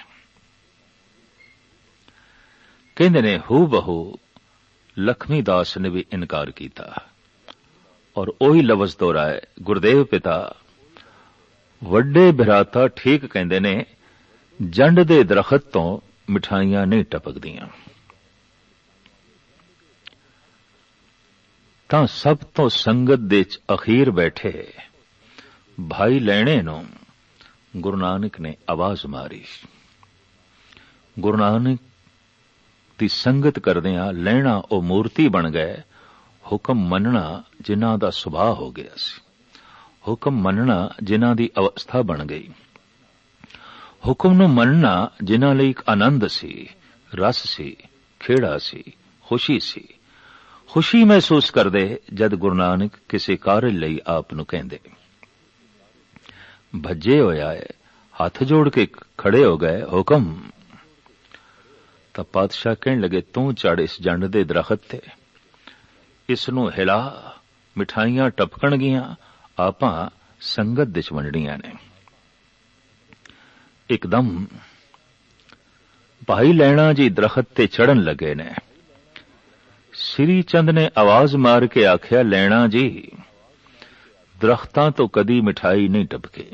Speaker 2: ਕਹਿੰਦੇ ਨੇ ਹੂ ਬਹੂ ਲਖਮੀ ਦਾਸ ਨੇ ਵੀ ਇਨਕਾਰ ਕੀਤਾ ਔਰ ਉਹੀ ਲਫ਼ਜ਼ ਦੁਹਰਾਏ, ਗੁਰਦੇਵ ਪਿਤਾ, ਵੱਡੇ ਭਰਾਤਾ ਠੀਕ ਕਹਿੰਦੇ ਨੇ, ਜੰਡ ਦੇ ਦਰਖਤ ਤੋਂ ਮਿਠਾਈਆਂ ਨਹੀਂ ਟਪਕਦੀਆਂ। ਤਾਂ ਸਭ ਤੋਂ ਸੰਗਤ ਦੇ ਚ ਅਖੀਰ ਬੈਠੇ ਭਾਈ ਲੈਣੇ ਨੂੰ ਗੁਰੂ ਨਾਨਕ ਨੇ ਆਵਾਜ਼ ਮਾਰੀ। ਗੁਰੂ ਨਾਨਕ ਦੀ ਸੰਗਤ ਕਰਦਿਆਂ ਲੈਣਾ ਉਹ ਮੂਰਤੀ ਬਣ ਗਏ। ਹੁਕਮ ਮੰਨਣਾ ਜਿਨ੍ਹਾਂ ਦਾ ਸੁਭਾਅ ਹੋ ਗਿਆ ਸੀ, ਹੁਕਮ ਮੰਨਣਾ ਜਿਨ੍ਹਾਂ ਦੀ ਅਵਸਥਾ ਬਣ ਗਈ, ਹੁਕਮ ਨੂੰ ਮੰਨਣਾ ਜਿਨ੍ਹਾਂ ਲਈ ਇੱਕ ਆਨੰਦ ਸੀ, ਰਸ ਸੀ, ਖੇੜਾ ਸੀ, ਖੁਸ਼ੀ ਸੀ। ਖੁਸ਼ੀ ਮਹਿਸੂਸ ਕਰਦੇ ਜਦ ਗੁਰੂ ਨਾਨਕ ਕਿਸੇ ਕਾਰਜ ਲਈ ਆਪ ਨੂੰ ਕਹਿੰਦੇ। ਭੱਜੇ ਹੋਇਆ ਹੈ, ਹੱਥ ਜੋੜ ਕੇ ਖੜੇ ਹੋ ਗਏ, ਹੁਕਮ। ਤਾਂ ਪਾਤਸ਼ਾਹ ਕਹਿਣ ਲੱਗੇ, ਤੂੰ ਚੜ੍ਹ ਇਸ ਜੰਡ ਦੇ ਦਰਖਤ ਤੇ, ਇਸ ਨੂੰ ਹਿਲਾ, ਮਿਠਾਈਆਂ ਟਪਕਣਗੀਆਂ, ਆਪਾਂ ਸੰਗਤ ਦੇ ਚ ਵੰਡਣੀਆਂ ਨੇ। ਇੱਕਦਮ ਭਾਈ ਲੈਣਾ ਜੀ ਦਰਖਤ ਤੇ ਚੜ੍ਹਨ ਲੱਗੇ ਨੇ। ਸ੍ਰੀ ਚੰਦ ਨੇ ਆਵਾਜ਼ ਮਾਰ ਕੇ ਆਖਿਆ, ਲੈਣਾ ਜੀ, ਦਰਖਤਾਂ ਤੋਂ ਕਦੀ ਮਿਠਾਈ ਨਹੀਂ ਟਪਕੇ,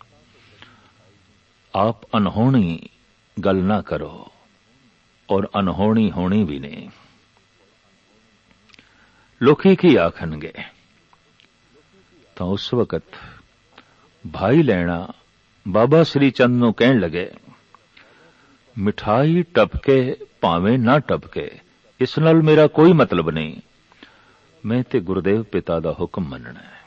Speaker 2: ਆਪ ਅਨਹੋਣੀ ਗੱਲ ਨਾ ਕਰੋ ਔਰ ਅਨਹੋਣੀ ਹੋਣੀ ਵੀ ਨਹੀਂ। ਲੋਕੀ ਕੀ ਆਖਣਗੇ? ਤਾਂ ਉਸ ਵਕਤ ਭਾਈ ਲੈਣਾ ਬਾਬਾ ਸ੍ਰੀ ਚੰਦ ਨੂੰ ਕਹਿਣ ਲੱਗੇ, ਮਿਠਾਈ ਟਪਕੇ ਭਾਵੇਂ ਨਾ ਟਪਕੇ, ਇਸ ਨਾਲ ਮੇਰਾ ਕੋਈ ਮਤਲਬ ਨਹੀਂ, ਮੈਂ ਤੇ ਗੁਰਦੇਵ ਪਿਤਾ ਦਾ ਹੁਕਮ ਮੰਨਣਾ ਹੈ।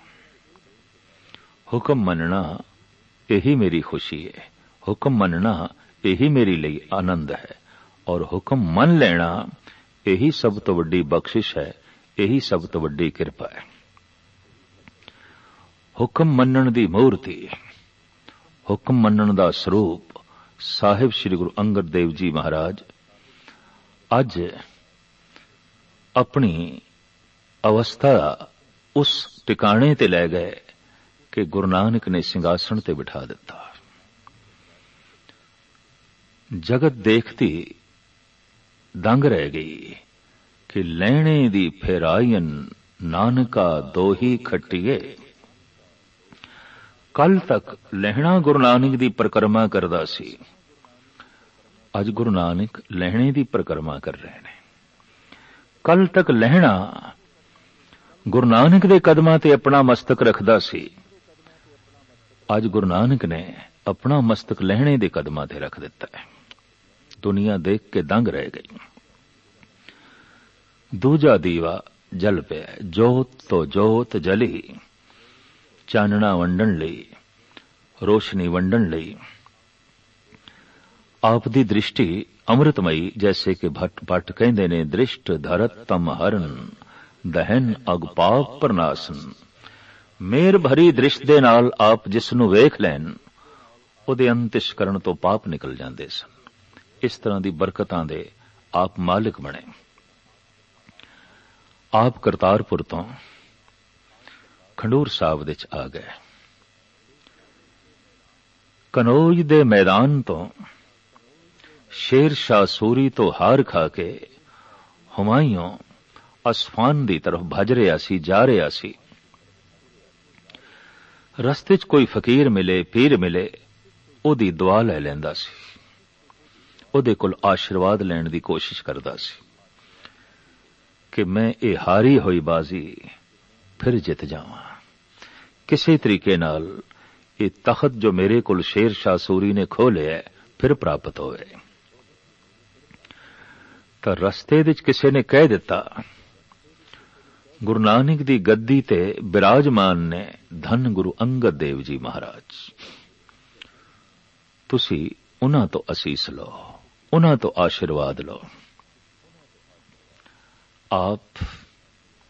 Speaker 2: ਹੁਕਮ ਮੰਨਣਾ ਇਹੀ ਮੇਰੀ ਖੁਸ਼ੀ ਹੈ, ਹੁਕਮ ਮੰਨਣਾ ਇਹੀ ਮੇਰੀ ਲਈ ਆਨੰਦ ਹੈ, ਔਰ ਹੁਕਮ ਮੰਨ ਲੈਣਾ ਇਹੀ ਸਭ ਤੋਂ ਵੱਡੀ ਬਖਸ਼ਿਸ਼ ਹੈ, ਇਹੀ ਸਭ ਤੋਂ ਵੱਡੀ ਕਿਰਪਾ ਹੈ। ਹੁਕਮ ਮੰਨਣ ਦੀ ਮੂਰਤੀ, ਹੁਕਮ ਮੰਨਣ ਦਾ ਸਰੂਪ ਸਾਹਿਬ ਸ੍ਰੀ ਗੁਰੂ ਅੰਗਦ ਦੇਵ ਜੀ ਮਹਾਰਾਜ ਅੱਜ ਆਪਣੀ ਅਵਸਥਾ ਉਸ ਟਿਕਾਣੇ ਤੇ ਲੈ ਗਏ ਕਿ ਗੁਰੂ ਨਾਨਕ ਨੇ ਸਿੰਘਾਸਣ ਤੇ ਬਿਠਾ ਦਿੱਤਾ। ਜਗਤ ਦੇਖਦੀ ਦੰਗ ਰਹਿ ਗਈ ਕਿ ਲੈਣੇ ਦੀ ਫੇਰਾਇਨ ਨਾਨਕਾ ਦੋਹੀ ਖੱਟੀਏ। ਕੱਲ ਤੱਕ ਲਹਿਣਾ ਗੁਰੂ ਨਾਨਕ ਦੀ ਪਰਿਕਰਮਾ ਕਰਦਾ ਸੀ, ਅੱਜ ਗੁਰੂ ਨਾਨਕ ਲਹਿਣੇ ਦੀ ਪਰਿਕਰਮਾ ਕਰ ਰਹੇ ਨੇ। ਕੱਲ ਤੱਕ ਲਹਿਣਾ ਗੁਰੂ ਨਾਨਕ ਦੇ ਕਦਮਾਂ ਤੇ ਆਪਣਾ ਮਸਤਕ ਰੱਖਦਾ ਸੀ, ਅੱਜ ਗੁਰੂ ਨਾਨਕ ਨੇ ਆਪਣਾ ਮਸਤਕ ਲਹਿਣੇ ਦੇ ਕਦਮਾਂ ਤੇ ਰੱਖ ਦਿੱਤਾ ਹੈ। ਦੁਨੀਆ ਦੇਖ ਕੇ ਦੰਗ ਰਹਿ ਗਈ। ਦੂਜਾ ਦੀਵਾ ਜਲ ਪਿਆ, ਜੋਤ ਤੋਂ ਜੋਤ ਜਲੀ, ਚਾਨਣਾ ਵੰਡਣ ਲਈ, ਰੋਸ਼ਨੀ ਵੰਡਣ ਲਈ। ਆਪ ਦੀ ਦ੍ਰਿਸ਼ਟੀ ਅੰਮ੍ਰਿਤਮਈ, ਜੈਸੇ ਕਿ ਭੱਟ ਭੱਟ ਕਹਿੰਦੇ ਨੇ, ਦ੍ਰਿਸ਼ਟ ਧਰਤ ਤਮ ਹਰਨ ਦਹਨ ਅਗ ਪਾਪ ਪ੍ਰਨਾਸਨ। ਮੇਰ ਭਰੀ ਦ੍ਰਿਸ਼ਟ ਦੇ ਨਾਲ ਆਪ ਜਿਸ ਨੂੰ ਵੇਖ ਲੈਣ, ਉਹਦੇ ਅੰਤਿਸ਼ਕਰਨ ਤੋਂ ਪਾਪ ਨਿਕਲ ਜਾਂਦੇ ਸਨ। ਇਸ ਤਰ੍ਹਾਂ ਦੀ ਬਰਕਤਾਂ ਦੇ ਆਪ ਮਾਲਿਕ ਬਣੇ। ਆਪ ਕਰਤਾਰਪੁਰ ਤੋਂ ਖੰਡੂਰ ਸਾਹਿਬ ਵਿੱਚ ਆ ਗਏ। ਕਨੌਜ ਦੇ ਮੈਦਾਨ ਤੋਂ ਸ਼ੇਰ ਸ਼ਾਹ ਸੂਰੀ ਤੋਂ ਹਾਰ ਖਾ ਕੇ ਹੁਮਾਯੂੰ ਅਸਫਾਨ ਦੀ ਤਰਫ ਭੱਜ ਰਿਹਾ ਸੀ, ਜਾ ਰਿਹਾ ਸੀ। ਰਸਤੇ 'ਚ ਕੋਈ ਫਕੀਰ ਮਿਲੇ, ਪੀਰ ਮਿਲੇ, ਉਹਦੀ ਦੁਆ ਲੈ ਲੈਂਦਾ ਸੀ, ਉਹਦੇ ਕੋਲ ਆਸ਼ੀਰਵਾਦ ਲੈਣ ਦੀ ਕੋਸ਼ਿਸ਼ ਕਰਦਾ ਸੀ ਕਿ ਮੈਂ ਇਹ ਹਾਰੀ ਹੋਈ ਬਾਜ਼ੀ ਫਿਰ ਜਿੱਤ ਜਾਵਾਂ, ਕਿਸੇ ਤਰੀਕੇ ਨਾਲ ਇਹ ਤਖਤ ਜੋ ਮੇਰੇ ਕੋਲ ਸ਼ੇਰ ਸ਼ਾਹ ਸੂਰੀ ਨੇ ਖੋਹ ਲਿਆ ਫਿਰ ਪ੍ਰਾਪਤ ਹੋਵੇ। ਤਾਂ ਰਸਤੇ ਵਿੱਚ ਕਿਸੇ ਨੇ ਕਹਿ ਦਿੱਤਾ, ਗੁਰੂ ਨਾਨਕ ਦੀ ਗੱਦੀ ਤੇ ਬਿਰਾਜਮਾਨ ਨੇ ਧੰਨ ਗੁਰੂ ਅੰਗਦ ਦੇਵ ਜੀ ਮਹਾਰਾਜ, ਤੁਸੀਂ ਉਹਨਾਂ ਤੋਂ ਅਸੀਸ ਲਓ, ਉਹਨਾਂ ਤੋਂ ਆਸ਼ੀਰਵਾਦ ਲਓ। ਆਪ